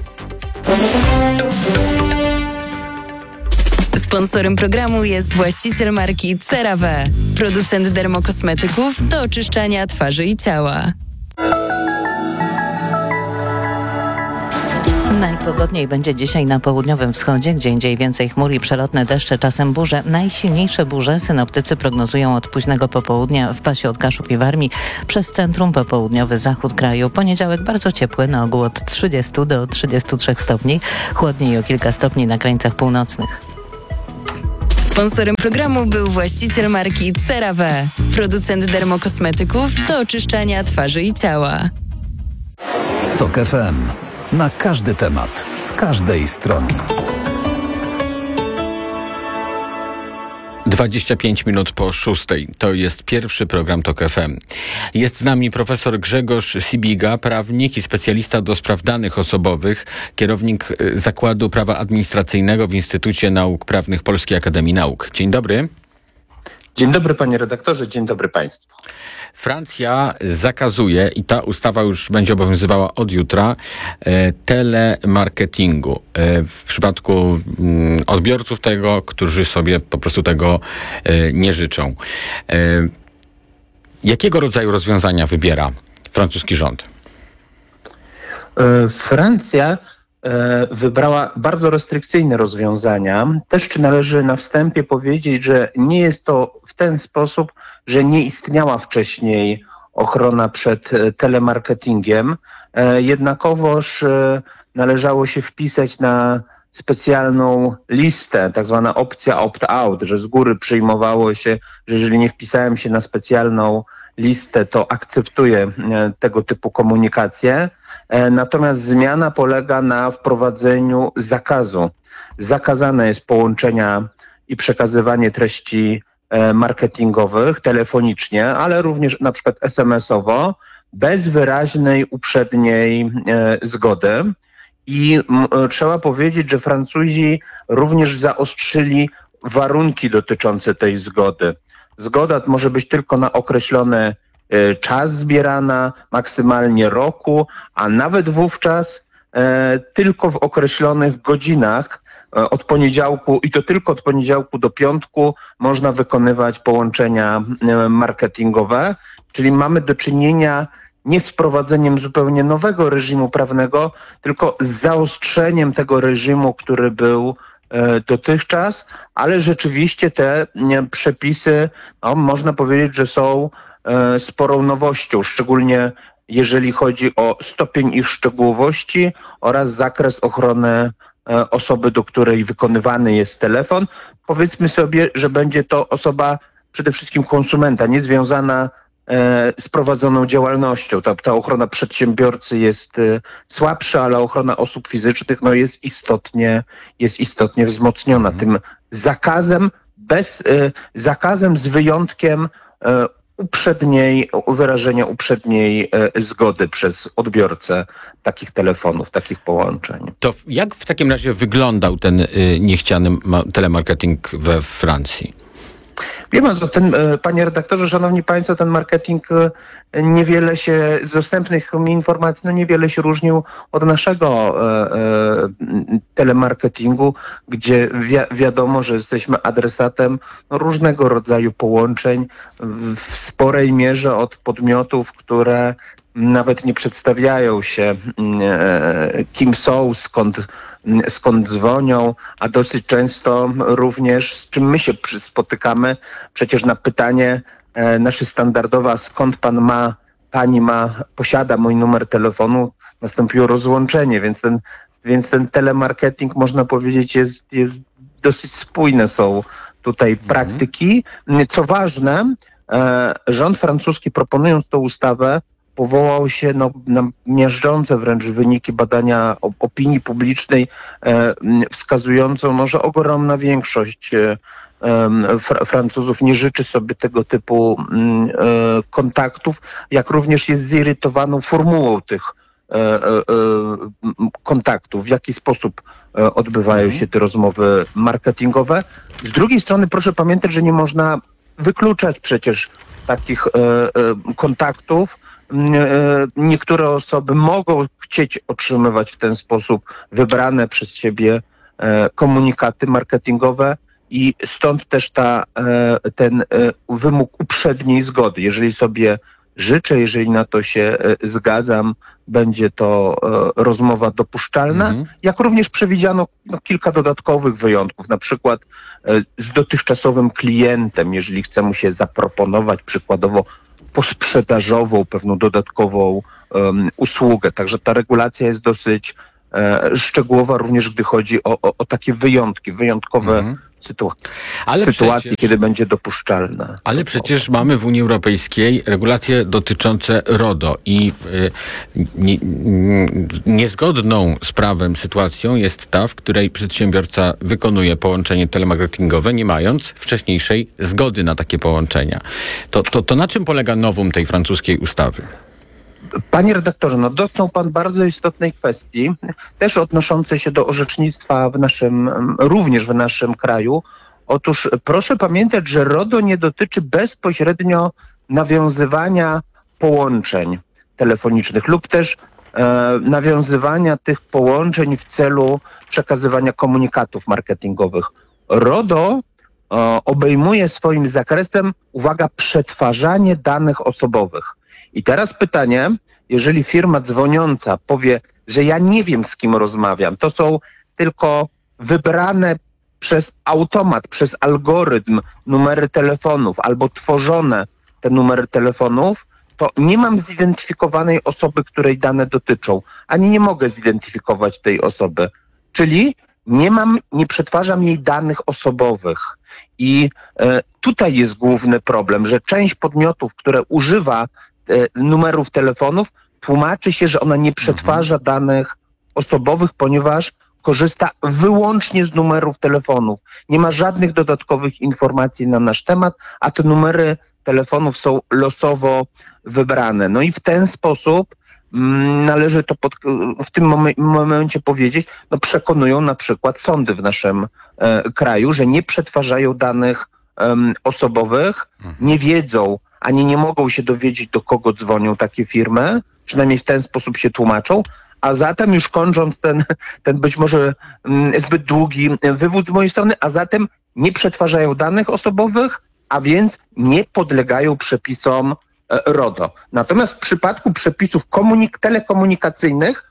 Sponsorem programu jest właściciel marki CeraVe, producent dermokosmetyków do oczyszczania twarzy i ciała. Najpogodniej będzie dzisiaj na południowym wschodzie, gdzie indziej więcej chmur i przelotne deszcze, czasem burze. Najsilniejsze burze synoptycy prognozują od późnego popołudnia w pasie od Kaszub i Warmii przez centrum po południowy zachód kraju. Poniedziałek bardzo ciepły, na ogół od 30 do 33 stopni, chłodniej o kilka stopni na krańcach północnych. Sponsorem programu był właściciel marki CeraVe, producent dermokosmetyków do oczyszczania twarzy i ciała. TOK FM. Na każdy temat, z każdej strony. 25 minut po 6:00. To jest pierwszy program TOK FM. Jest z nami profesor Grzegorz Sibiga, prawnik i specjalista do spraw danych osobowych, kierownik Zakładu Prawa Administracyjnego w Instytucie Nauk Prawnych Polskiej Akademii Nauk. Dzień dobry. Dzień dobry panie redaktorze, dzień dobry państwu. Francja zakazuje, i ta ustawa już będzie obowiązywała od jutra, telemarketingu w przypadku odbiorców tego, którzy sobie po prostu tego nie życzą. Jakiego rodzaju rozwiązania wybiera francuski rząd? Francja wybrała bardzo restrykcyjne rozwiązania. Też czy należy na wstępie powiedzieć, że nie jest to w ten sposób, że nie istniała wcześniej ochrona przed telemarketingiem. Jednakowoż należało się wpisać na specjalną listę, tak zwana opcja opt-out, że z góry przyjmowało się, że jeżeli nie wpisałem się na specjalną listę, to akceptuję tego typu komunikację. Natomiast zmiana polega na wprowadzeniu zakazu. Zakazane jest połączenia i przekazywanie treści marketingowych telefonicznie, ale również na przykład SMS-owo, bez wyraźnej uprzedniej zgody. I trzeba powiedzieć, że Francuzi również zaostrzyli warunki dotyczące tej zgody. Zgoda może być tylko na określony czas zbierana, maksymalnie roku, a nawet wówczas tylko w określonych godzinach od poniedziałku, i to tylko od poniedziałku do piątku, można wykonywać połączenia marketingowe, czyli mamy do czynienia nie z wprowadzeniem zupełnie nowego reżimu prawnego, tylko z zaostrzeniem tego reżimu, który był dotychczas, ale rzeczywiście te przepisy, można powiedzieć, że są sporą nowością, szczególnie jeżeli chodzi o stopień ich szczegółowości oraz zakres ochrony osoby, do której wykonywany jest telefon. Powiedzmy sobie, że będzie to osoba przede wszystkim konsumenta, nie związana z prowadzoną działalnością. Ta ochrona przedsiębiorcy jest słabsza, ale ochrona osób fizycznych jest istotnie wzmocniona tym zakazem z wyjątkiem wyrażenia uprzedniej zgody przez odbiorcę takich telefonów, takich połączeń. To jak w takim razie wyglądał ten niechciany telemarketing we Francji? Wie pan, panie redaktorze, szanowni państwo, ten marketing niewiele się, z dostępnych mi informacji, niewiele się różnił od naszego telemarketingu, gdzie wiadomo, że jesteśmy adresatem różnego rodzaju połączeń w sporej mierze od podmiotów, które nawet nie przedstawiają się, kim są, skąd dzwonią, a dosyć często również z czym my się spotykamy. Przecież na pytanie nasze standardowe, skąd pani posiada mój numer telefonu, nastąpiło rozłączenie, więc ten telemarketing, można powiedzieć, jest dosyć spójne są tutaj praktyki. Co ważne, rząd francuski, proponując tę ustawę, powołał się na miażdżące wręcz wyniki badania opinii publicznej, wskazującą, że ogromna większość Francuzów nie życzy sobie tego typu kontaktów, jak również jest zirytowaną formułą tych kontaktów, w jaki sposób odbywają się te rozmowy marketingowe. Z drugiej strony proszę pamiętać, że nie można wykluczać przecież takich kontaktów. Niektóre osoby mogą chcieć otrzymywać w ten sposób wybrane przez siebie komunikaty marketingowe i stąd też ten wymóg uprzedniej zgody. Jeżeli sobie życzę, jeżeli na to się zgadzam, będzie to rozmowa dopuszczalna, jak również przewidziano kilka dodatkowych wyjątków, na przykład z dotychczasowym klientem, jeżeli chce mu się zaproponować przykładowo posprzedażową, pewną dodatkową usługę. Także ta regulacja jest dosyć szczegółowa, również gdy chodzi o takie wyjątki, wyjątkowe sytuacje, kiedy będzie dopuszczalna. Ale przecież mamy w Unii Europejskiej regulacje dotyczące RODO i niezgodną z prawem sytuacją jest ta, w której przedsiębiorca wykonuje połączenie telemarketingowe, nie mając wcześniejszej zgody na takie połączenia. To na czym polega novum tej francuskiej ustawy? Panie redaktorze, dotknął pan bardzo istotnej kwestii, też odnoszącej się do orzecznictwa również w naszym kraju. Otóż proszę pamiętać, że RODO nie dotyczy bezpośrednio nawiązywania połączeń telefonicznych lub też nawiązywania tych połączeń w celu przekazywania komunikatów marketingowych. RODO obejmuje swoim zakresem, uwaga, przetwarzanie danych osobowych. I teraz pytanie, jeżeli firma dzwoniąca powie, że ja nie wiem, z kim rozmawiam, to są tylko wybrane przez automat, przez algorytm numery telefonów albo tworzone te numery telefonów, to nie mam zidentyfikowanej osoby, której dane dotyczą, ani nie mogę zidentyfikować tej osoby. Czyli nie przetwarzam jej danych osobowych. I tutaj jest główny problem, że część podmiotów, które używa numerów telefonów, tłumaczy się, że ona nie przetwarza danych osobowych, ponieważ korzysta wyłącznie z numerów telefonów. Nie ma żadnych dodatkowych informacji na nasz temat, a te numery telefonów są losowo wybrane. No i w ten sposób należy to w tym momencie powiedzieć, przekonują na przykład sądy w naszym kraju, że nie przetwarzają danych osobowych, nie wiedzą, ani nie mogą się dowiedzieć, do kogo dzwonią takie firmy, przynajmniej w ten sposób się tłumaczą, a zatem już kończąc ten być może zbyt długi wywód z mojej strony, a zatem nie przetwarzają danych osobowych, a więc nie podlegają przepisom RODO. Natomiast w przypadku przepisów telekomunikacyjnych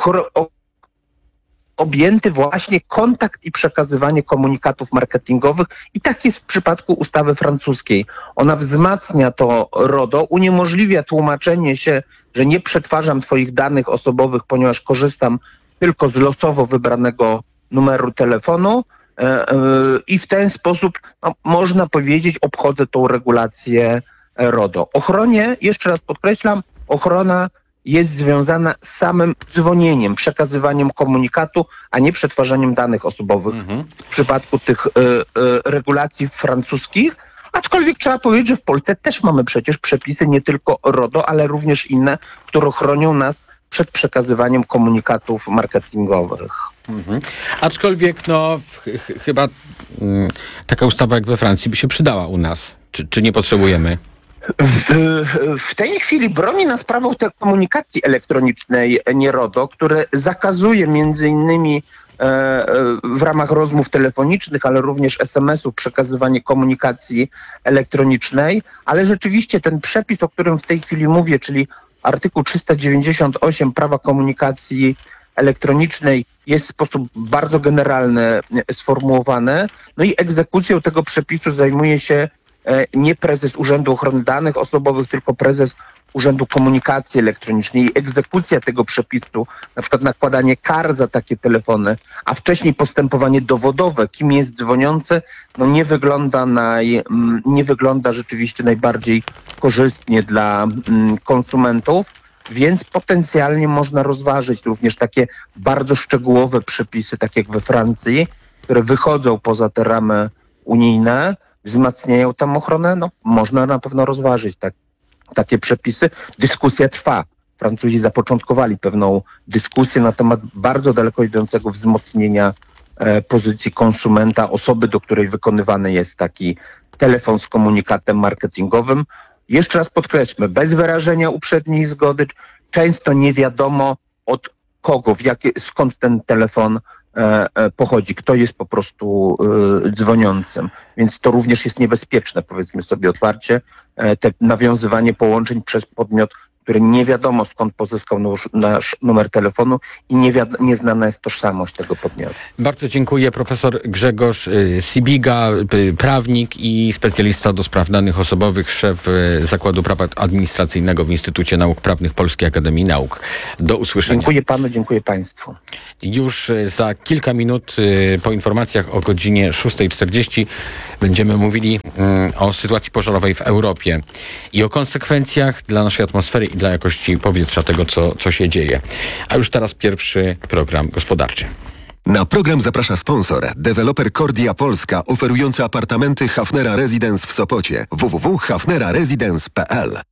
objęty właśnie kontakt i przekazywanie komunikatów marketingowych i tak jest w przypadku ustawy francuskiej. Ona wzmacnia to RODO, uniemożliwia tłumaczenie się, że nie przetwarzam twoich danych osobowych, ponieważ korzystam tylko z losowo wybranego numeru telefonu i w ten sposób, można powiedzieć, obchodzę tą regulację RODO. Ochronie, jeszcze raz podkreślam, ochrona jest związana z samym dzwonieniem, przekazywaniem komunikatu, a nie przetwarzaniem danych osobowych w przypadku tych regulacji francuskich. Aczkolwiek trzeba powiedzieć, że w Polsce też mamy przecież przepisy nie tylko RODO, ale również inne, które chronią nas przed przekazywaniem komunikatów marketingowych. Aczkolwiek chyba taka ustawa jak we Francji by się przydała u nas. Czy nie potrzebujemy? W tej chwili broni nas prawo komunikacji elektronicznej nie RODO, które zakazuje między innymi w ramach rozmów telefonicznych, ale również SMS-ów przekazywanie komunikacji elektronicznej, ale rzeczywiście ten przepis, o którym w tej chwili mówię, czyli artykuł 398 prawa komunikacji elektronicznej, jest w sposób bardzo generalny sformułowany. No i egzekucją tego przepisu zajmuje się nie prezes Urzędu Ochrony Danych Osobowych, tylko prezes Urzędu Komunikacji Elektronicznej i egzekucja tego przepisu, na przykład nakładanie kar za takie telefony, a wcześniej postępowanie dowodowe, kim jest dzwoniący, no nie wygląda rzeczywiście najbardziej korzystnie dla konsumentów, więc potencjalnie można rozważyć również takie bardzo szczegółowe przepisy, tak jak we Francji, które wychodzą poza te ramy unijne, wzmacniają tam ochronę, no można na pewno rozważyć takie przepisy. Dyskusja trwa. Francuzi zapoczątkowali pewną dyskusję na temat bardzo daleko idącego wzmocnienia pozycji konsumenta, osoby, do której wykonywany jest taki telefon z komunikatem marketingowym. Jeszcze raz podkreślmy, bez wyrażenia uprzedniej zgody, często nie wiadomo od kogo, skąd ten telefon pochodzi, kto jest po prostu dzwoniącym. Więc to również jest niebezpieczne, powiedzmy sobie otwarcie, te nawiązywanie połączeń przez podmiot, który nie wiadomo skąd pozyskał nasz numer telefonu i nieznana jest tożsamość tego podmiotu. Bardzo dziękuję. Profesor Grzegorz Sibiga, prawnik i specjalista do spraw danych osobowych, szef Zakładu Prawa Administracyjnego w Instytucie Nauk Prawnych Polskiej Akademii Nauk. Do usłyszenia. Dziękuję panu, dziękuję państwu. Już za kilka minut po informacjach o godzinie 6:40 będziemy mówili o sytuacji pożarowej w Europie i o konsekwencjach dla naszej atmosfery i dla jakości powietrza tego, co się dzieje. A już teraz pierwszy program gospodarczy. Na program zaprasza sponsor, deweloper Kordia Polska, oferujący apartamenty Hafnera Residence w Sopocie. www.hafneraresidence.pl.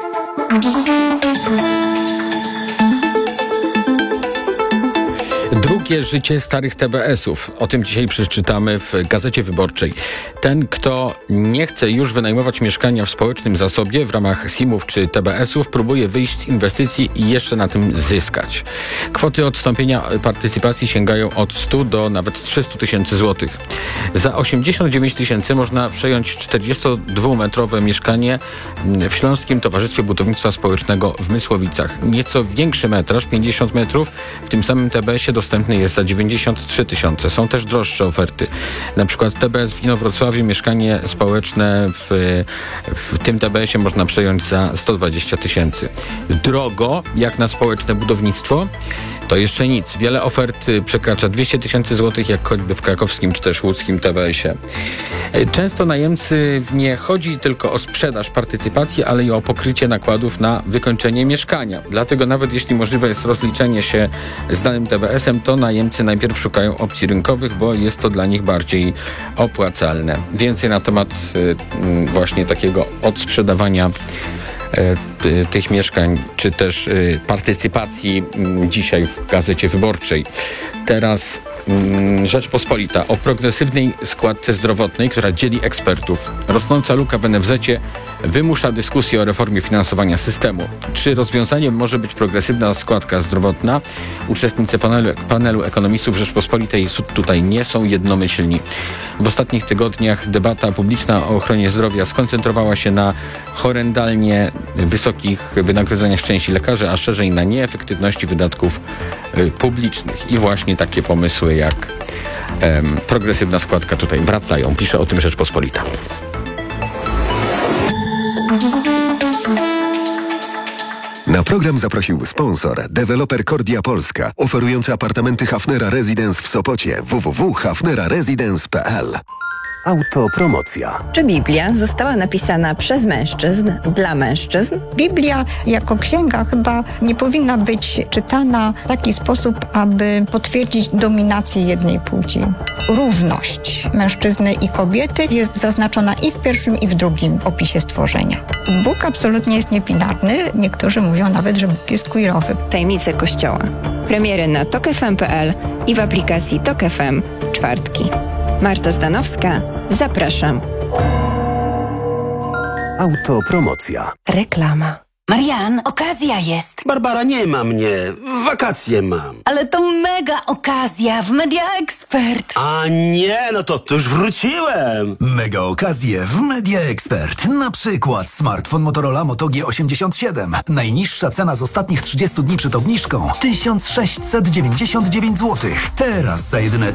Drugie życie starych TBS-ów. O tym dzisiaj przeczytamy w Gazecie Wyborczej. Ten, kto nie chce już wynajmować mieszkania w społecznym zasobie w ramach SIM-ów czy TBS-ów, próbuje wyjść z inwestycji i jeszcze na tym zyskać. Kwoty odstąpienia partycypacji sięgają od 100 do nawet 300 tysięcy złotych. Za 89 tysięcy można przejąć 42-metrowe mieszkanie w Śląskim Towarzystwie Budownictwa Społecznego w Mysłowicach. Nieco większy metraż, 50 metrów, w tym samym TBS-ie dostępny jest za 93 tysiące. Są też droższe oferty. Na przykład TBS w Inowrocławiu, mieszkanie społeczne w tym TBS-ie można przejąć za 120 tysięcy. Drogo, jak na społeczne budownictwo, to jeszcze nic. Wiele ofert przekracza 200 tysięcy złotych, jak choćby w krakowskim czy też łódzkim TBS-ie. Często najemcy nie chodzi tylko o sprzedaż partycypacji, ale i o pokrycie nakładów na wykończenie mieszkania. Dlatego nawet jeśli możliwe jest rozliczenie się z danym TBS-em, to najemcy najpierw szukają opcji rynkowych, bo jest to dla nich bardziej opłacalne. Więcej na temat właśnie takiego odsprzedawania tych mieszkań, czy też partycypacji dzisiaj w Gazecie Wyborczej. Teraz Rzeczpospolita o progresywnej składce zdrowotnej, która dzieli ekspertów. Rosnąca luka w NFZ-cie wymusza dyskusję o reformie finansowania systemu. Czy rozwiązaniem może być progresywna składka zdrowotna? Uczestnicy panelu ekonomistów Rzeczpospolitej tutaj nie są jednomyślni. W ostatnich tygodniach debata publiczna o ochronie zdrowia skoncentrowała się na horrendalnie wysokich wynagrodzeniach części lekarzy, a szerzej na nieefektywności wydatków publicznych. I właśnie takie pomysły jak progresywna składka tutaj wracają. Pisze o tym Rzeczpospolita. Na program zaprosił sponsor, deweloper Kordia Polska, oferujący apartamenty Hafnera Residence w Sopocie. www.hafneraresidence.pl. Autopromocja. Czy Biblia została napisana przez mężczyzn, dla mężczyzn? Biblia jako księga chyba nie powinna być czytana w taki sposób, aby potwierdzić dominację jednej płci. Równość mężczyzny i kobiety jest zaznaczona i w pierwszym, i w drugim opisie stworzenia. Bóg absolutnie jest niebinarny. Niektórzy mówią nawet, że Bóg jest queerowy. Tajemnice Kościoła. Premiery na tokefm.pl i w aplikacji Tok FM w czwartki. Marta Zdanowska, zapraszam. Autopromocja. Reklama. Marian, okazja jest. Barbara, nie ma mnie. Wakacje mam. Ale to mega okazja w Media Expert. A nie, no to już wróciłem. Mega okazje w Media Expert. Na przykład smartfon Motorola Moto G87. Najniższa cena z ostatnich 30 dni przed obniżką 1699 zł. Teraz za jedyne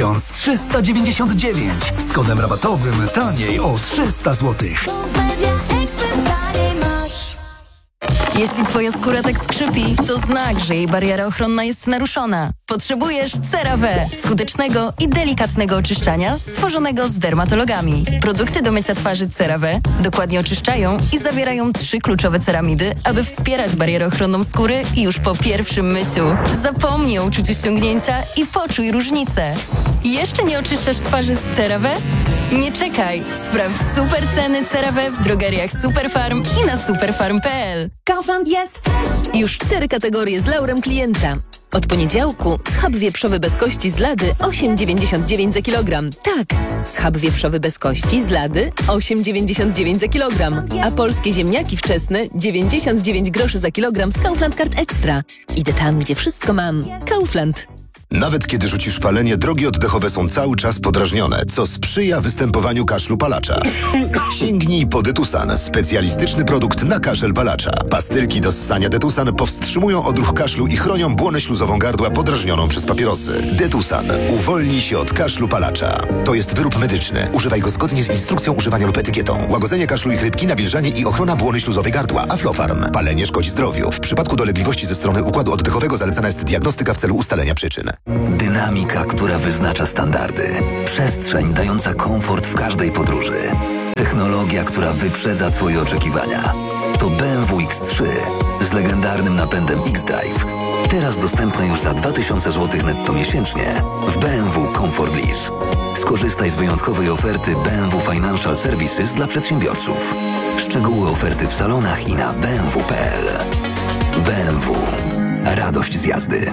1399. Z kodem rabatowym taniej o 300 zł. Jeśli twoja skóra tak skrzypi, to znak, że jej bariera ochronna jest naruszona. Potrzebujesz CeraVe, skutecznego i delikatnego oczyszczania stworzonego z dermatologami. Produkty do mycia twarzy CeraVe dokładnie oczyszczają i zawierają 3 kluczowe ceramidy, aby wspierać barierę ochronną skóry już po pierwszym myciu. Zapomnij o uczuciu ściągnięcia i poczuj różnicę. Jeszcze nie oczyszczasz twarzy z CeraVe? Nie czekaj! Sprawdź super ceny CeraVe w drogeriach Superfarm i na superfarm.pl. Kaufland jest już 4 kategorie z laurem klienta. Od poniedziałku schab wieprzowy bez kości z lady 8,99 za kilogram. Tak, schab wieprzowy bez kości z lady 8,99 za kilogram. A polskie ziemniaki wczesne 99 groszy za kilogram z Kaufland Card Extra. Idę tam, gdzie wszystko mam. Kaufland. Nawet kiedy rzucisz palenie, drogi oddechowe są cały czas podrażnione, co sprzyja występowaniu kaszlu palacza. Sięgnij po Detusan, specjalistyczny produkt na kaszel palacza. Pastylki do ssania Detusan powstrzymują odruch kaszlu i chronią błonę śluzową gardła podrażnioną przez papierosy. Detusan. Uwolnij się od kaszlu palacza. To jest wyrób medyczny. Używaj go zgodnie z instrukcją używania lub etykietą. Łagodzenie kaszlu i chrypki, nawilżanie i ochrona błony śluzowej gardła. Aflofarm. Palenie szkodzi zdrowiu. W przypadku dolegliwości ze strony układu oddechowego zalecana jest diagnostyka w celu ustalenia przyczyn. Dynamika, która wyznacza standardy. Przestrzeń dająca komfort w każdej podróży. Technologia, która wyprzedza Twoje oczekiwania. To BMW X3 z legendarnym napędem X-Drive. Teraz dostępne już za 2000 zł netto miesięcznie w BMW Comfort Lease. Skorzystaj z wyjątkowej oferty BMW Financial Services dla przedsiębiorców. Szczegóły oferty w salonach i na bmw.pl. BMW. Radość z jazdy.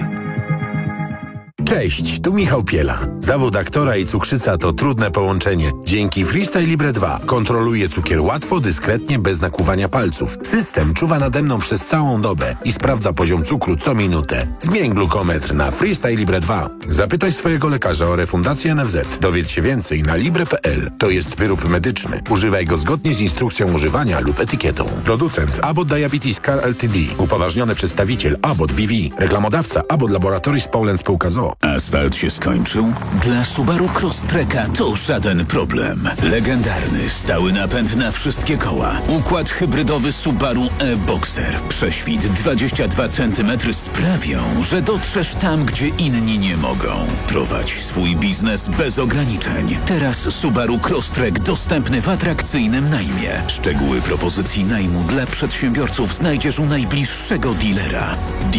Cześć, tu Michał Piela. Zawód aktora i cukrzyca to trudne połączenie. Dzięki Freestyle Libre 2 kontroluję cukier łatwo, dyskretnie, bez nakłuwania palców. System czuwa nade mną przez całą dobę i sprawdza poziom cukru co minutę. Zmień glukometr na Freestyle Libre 2. Zapytaj swojego lekarza o refundację NFZ. Dowiedz się więcej na libre.pl. To jest wyrób medyczny. Używaj go zgodnie z instrukcją używania lub etykietą. Producent Abbott Diabetes Care Ltd. Upoważniony przedstawiciel Abbott BV. Reklamodawca Abbott Laboratories Poland Spółka z.o.o. Asfalt się skończył? Dla Subaru Crosstreka to żaden problem. Legendarny, stały napęd na wszystkie koła. Układ hybrydowy Subaru e-Boxer. Prześwit 22 cm sprawią, że dotrzesz tam, gdzie inni nie mogą. Prowadź swój biznes bez ograniczeń. Teraz Subaru Crosstrek dostępny w atrakcyjnym najmie. Szczegóły propozycji najmu dla przedsiębiorców znajdziesz u najbliższego dealera.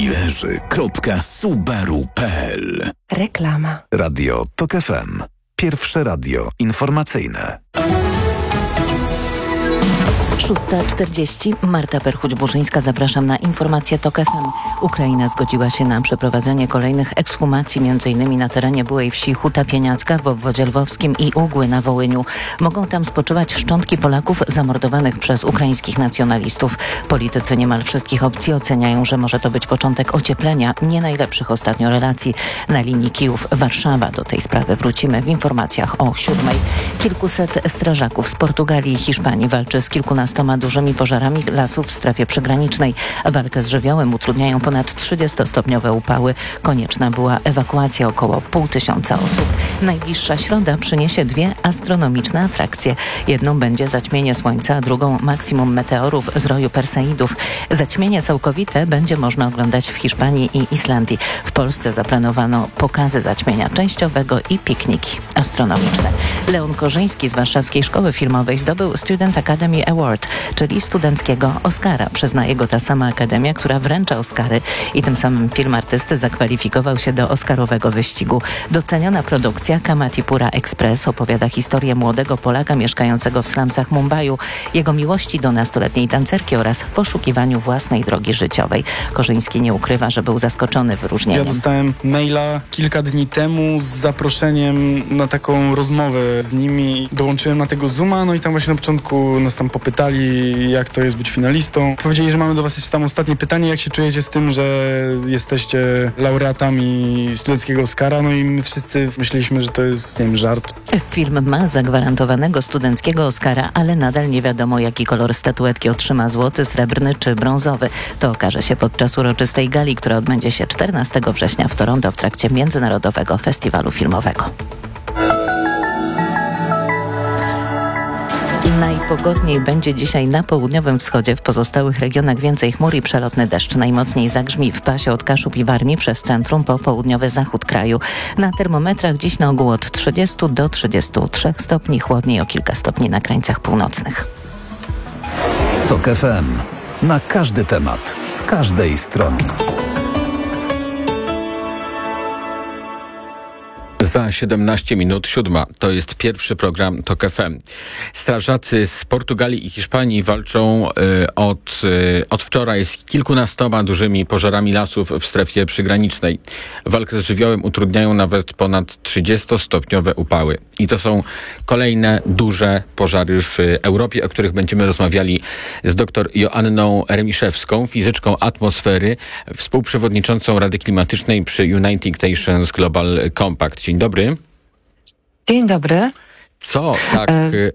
Dealerzy.subaru.pl. Reklama. Radio TOK FM. Pierwsze radio informacyjne. 6:40. Marta Perchuć-Burzyńska, zapraszam na informację TOK FM. Ukraina zgodziła się na przeprowadzenie kolejnych ekshumacji, m.in. na terenie byłej wsi Huta Pieniacka w obwodzie lwowskim i Ugły na Wołyniu. Mogą tam spoczywać szczątki Polaków zamordowanych przez ukraińskich nacjonalistów. Politycy niemal wszystkich opcji oceniają, że może to być początek ocieplenia nie najlepszych ostatnio relacji na linii Kijów-Warszawa. Do tej sprawy wrócimy w informacjach o 7:00. Kilkuset strażaków z Portugalii i Hiszpanii walczy z kilkunastoma dużymi pożarami lasów w strefie przygranicznej. Walkę z żywiołem utrudniają ponad 30-stopniowe upały. Konieczna była ewakuacja około 500 osób. Najbliższa środa przyniesie 2 astronomiczne atrakcje. Jedną będzie zaćmienie Słońca, a drugą maksimum meteorów z roju Perseidów. Zaćmienie całkowite będzie można oglądać w Hiszpanii i Islandii. W Polsce zaplanowano pokazy zaćmienia częściowego i pikniki astronomiczne. Leon Korzyński z Warszawskiej Szkoły Filmowej zdobył Student Academy Award, czyli studenckiego Oscara. Przyznaje go ta sama akademia, która wręcza Oscary i tym samym film artysty zakwalifikował się do oscarowego wyścigu. Doceniona produkcja Kamatipura Express opowiada historię młodego Polaka mieszkającego w slumsach Mumbaiu, jego miłości do nastoletniej tancerki oraz poszukiwaniu własnej drogi życiowej. Korzyński nie ukrywa, że był zaskoczony wyróżnieniem. Ja dostałem maila kilka dni temu z zaproszeniem na taką rozmowę z nimi. Dołączyłem na tego Zooma, no i tam właśnie na początku nas tam popytali, jak to jest być finalistą. Powiedzieli, że mamy do was jeszcze tam ostatnie pytanie, jak się czujecie z tym, że jesteście laureatami studenckiego Oscara, no i my wszyscy myśleliśmy, że to jest, nie wiem, żart. Film ma zagwarantowanego studenckiego Oscara, ale nadal nie wiadomo, jaki kolor statuetki otrzyma, złoty, srebrny czy brązowy. To okaże się podczas uroczystej gali, która odbędzie się 14 września w Toronto w trakcie Międzynarodowego Festiwalu Filmowego. Najpogodniej będzie dzisiaj na południowym wschodzie, w pozostałych regionach więcej chmur i przelotny deszcz. Najmocniej zagrzmi w pasie od Kaszub i Warmii przez centrum po południowy zachód kraju. Na termometrach dziś na ogół od 30 do 33 stopni, chłodniej o kilka stopni na krańcach północnych. TOK FM. Na każdy temat, z każdej strony. Za 17 minut 7. To jest pierwszy program TOK FM. Strażacy z Portugalii i Hiszpanii walczą od wczoraj z kilkunastoma dużymi pożarami lasów w strefie przygranicznej. Walkę z żywiołem utrudniają nawet ponad 30-stopniowe upały. I to są kolejne duże pożary w Europie, o których będziemy rozmawiali z dr Joanną Remiszewską, fizyczką atmosfery, współprzewodniczącą Rady Klimatycznej przy United Nations Global Compact. Dzień dobry. Dzień dobry. Co tak?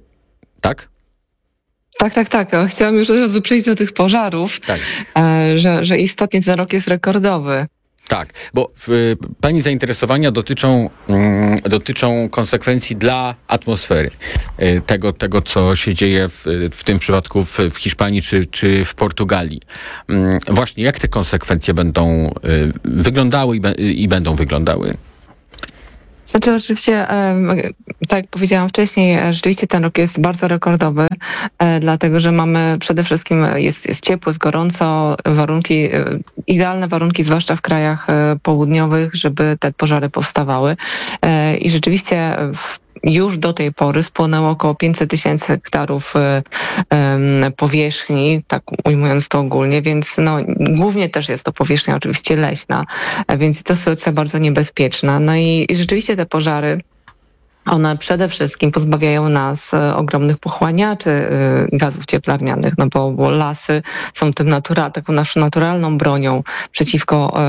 Tak? Tak. Chciałam już od razu przejść do tych pożarów, tak. Że istotnie ten rok jest rekordowy. Tak, bo pani zainteresowania dotyczą konsekwencji dla atmosfery. Tego co się dzieje w tym przypadku w Hiszpanii czy w Portugalii. Właśnie jak te konsekwencje będą wyglądały i będą wyglądały? Znaczy oczywiście, tak jak powiedziałam wcześniej, rzeczywiście ten rok jest bardzo rekordowy, dlatego że mamy przede wszystkim, jest ciepło, jest gorąco, idealne warunki, zwłaszcza w krajach południowych, żeby te pożary powstawały. I rzeczywiście już do tej pory spłonęło około 500 000 hektarów powierzchni, tak ujmując to ogólnie, więc głównie też jest to powierzchnia oczywiście leśna, więc to sytuacja bardzo niebezpieczna. No i rzeczywiście te pożary, one przede wszystkim pozbawiają nas ogromnych pochłaniaczy gazów cieplarnianych, bo lasy są taką naszą naturalną bronią przeciwko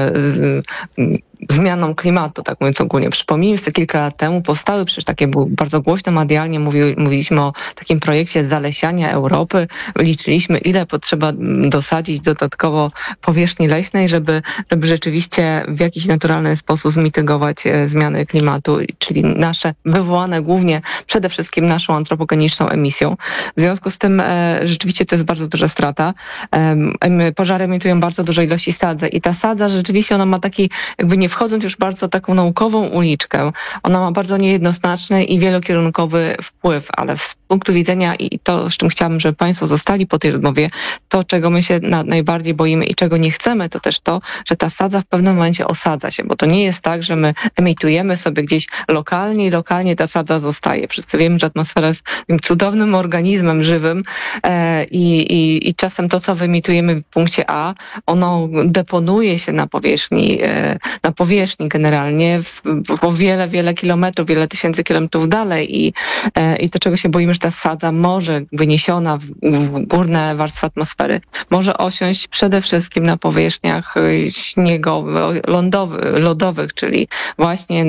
zmianą klimatu, tak mówiąc ogólnie. Przypomnijmy sobie, kilka lat temu powstały przecież takie, bardzo głośno, medialnie mówiliśmy o takim projekcie zalesiania Europy. Liczyliśmy, ile potrzeba dosadzić dodatkowo powierzchni leśnej, żeby rzeczywiście w jakiś naturalny sposób zmitygować zmiany klimatu, czyli nasze wywołane głównie przede wszystkim naszą antropogeniczną emisją. W związku z tym rzeczywiście to jest bardzo duża strata. Pożary emitują bardzo duże ilości sadzy i ta sadza rzeczywiście ona ma taki, jakby nie wchodząc już bardzo taką naukową uliczkę, ona ma bardzo niejednoznaczny i wielokierunkowy wpływ, ale z punktu widzenia i to, z czym chciałabym, żeby Państwo zostali po tej rozmowie, to, czego my się najbardziej boimy i czego nie chcemy, to też to, że ta sadza w pewnym momencie osadza się, bo to nie jest tak, że my emitujemy sobie gdzieś lokalnie i lokalnie ta sadza zostaje. Wszyscy wiemy, że atmosfera jest tym cudownym organizmem żywym i czasem to, co wyemitujemy w punkcie A, ono deponuje się na powierzchni generalnie po wiele kilometrów, wiele tysięcy kilometrów dalej i to, czego się boimy, że ta sadza może wyniesiona w górne warstwy atmosfery, może osiąść przede wszystkim na powierzchniach lodowych, czyli właśnie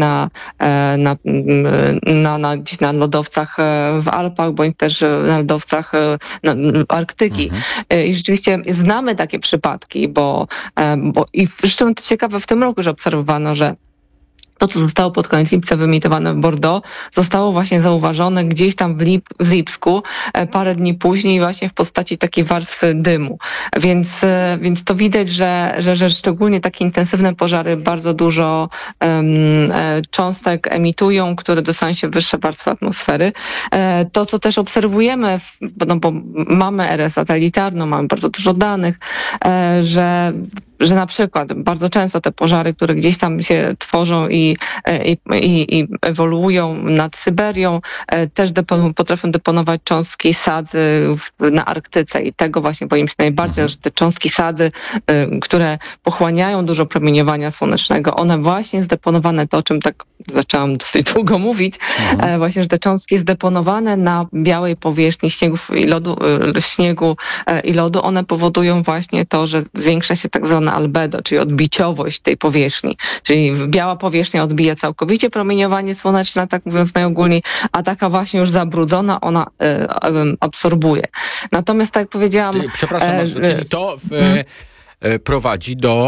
gdzieś na lodowcach w Alpach, bądź też na lodowcach Arktyki. I rzeczywiście znamy takie przypadki, bo i zresztą to ciekawe w tym roku, że obserwowano, że to, co zostało pod koniec lipca wyemitowane w Bordeaux, zostało właśnie zauważone gdzieś tam w Lipsku parę dni później właśnie w postaci takiej warstwy dymu. Więc to widać, że szczególnie takie intensywne pożary bardzo dużo cząstek emitują, które dostają się w wyższe warstwy atmosfery. To, co też obserwujemy, bo mamy erę satelitarną, mamy bardzo dużo danych, że na przykład bardzo często te pożary, które gdzieś tam się tworzą i ewoluują nad Syberią, też potrafią deponować cząstki sadzy na Arktyce i tego właśnie boimy się najbardziej, że te cząstki sadzy, które pochłaniają dużo promieniowania słonecznego, one właśnie zdeponowane, to o czym tak zaczęłam dosyć długo mówić, właśnie, że te cząstki zdeponowane na białej powierzchni śniegu i lodu, one powodują właśnie to, że zwiększa się tak zwana albedo, czyli odbiciowość tej powierzchni. Czyli biała powierzchnia odbija całkowicie promieniowanie słoneczne, tak mówiąc najogólniej, a taka właśnie już zabrudzona, ona absorbuje. Natomiast tak jak powiedziałam... Przepraszam bardzo, czyli to prowadzi do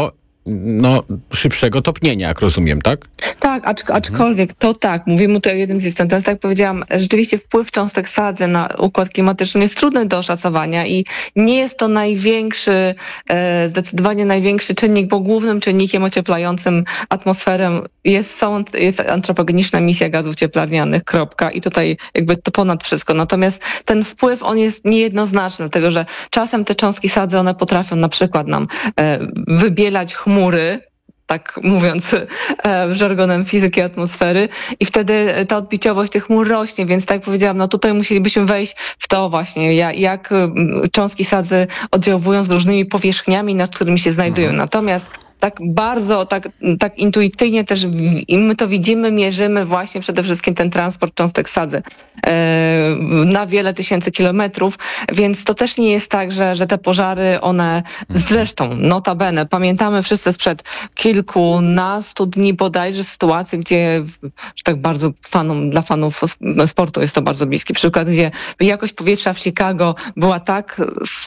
szybszego topnienia, jak rozumiem, tak? Tak, aczkolwiek to tak, mówimy tutaj o jednym z istotnych. Natomiast tak jak powiedziałam, rzeczywiście wpływ cząstek sadzy na układ klimatyczny jest trudny do oszacowania i nie jest to zdecydowanie największy czynnik, bo głównym czynnikiem ocieplającym atmosferę jest antropogeniczna emisja gazów cieplarnianych, kropka. I tutaj jakby to ponad wszystko. Natomiast ten wpływ, on jest niejednoznaczny, dlatego że czasem te cząstki sadzy, one potrafią na przykład nam wybielać chmury, tak mówiąc żargonem fizyki atmosfery, i wtedy ta odbiciowość tych chmur rośnie, więc tak jak powiedziałam, tutaj musielibyśmy wejść w to właśnie, jak cząstki sadzy oddziałują z różnymi powierzchniami, nad którymi się znajdują. Natomiast tak bardzo, tak intuicyjnie też my to widzimy, mierzymy właśnie przede wszystkim ten transport cząstek sadzy na wiele tysięcy kilometrów, więc to też nie jest tak, że te pożary, one zresztą, notabene, pamiętamy wszyscy sprzed kilkunastu dni bodajże sytuacji, gdzie, że tak bardzo dla fanów sportu jest to bardzo bliski przykład, gdzie jakość powietrza w Chicago była tak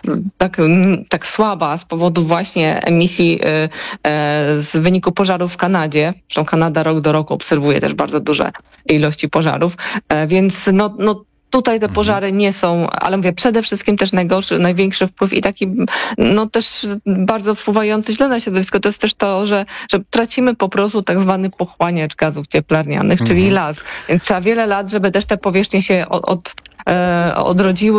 słaba z powodu właśnie emisji z wyniku pożarów w Kanadzie. Zresztą Kanada rok do roku obserwuje też bardzo duże ilości pożarów, więc tutaj te pożary nie są, ale mówię, przede wszystkim też największy wpływ i taki też bardzo wpływający źle na środowisko, to jest też to, że tracimy po prostu tak zwany pochłaniacz gazów cieplarnianych, czyli las. Więc trzeba wiele lat, żeby też te powierzchnie się odrodziły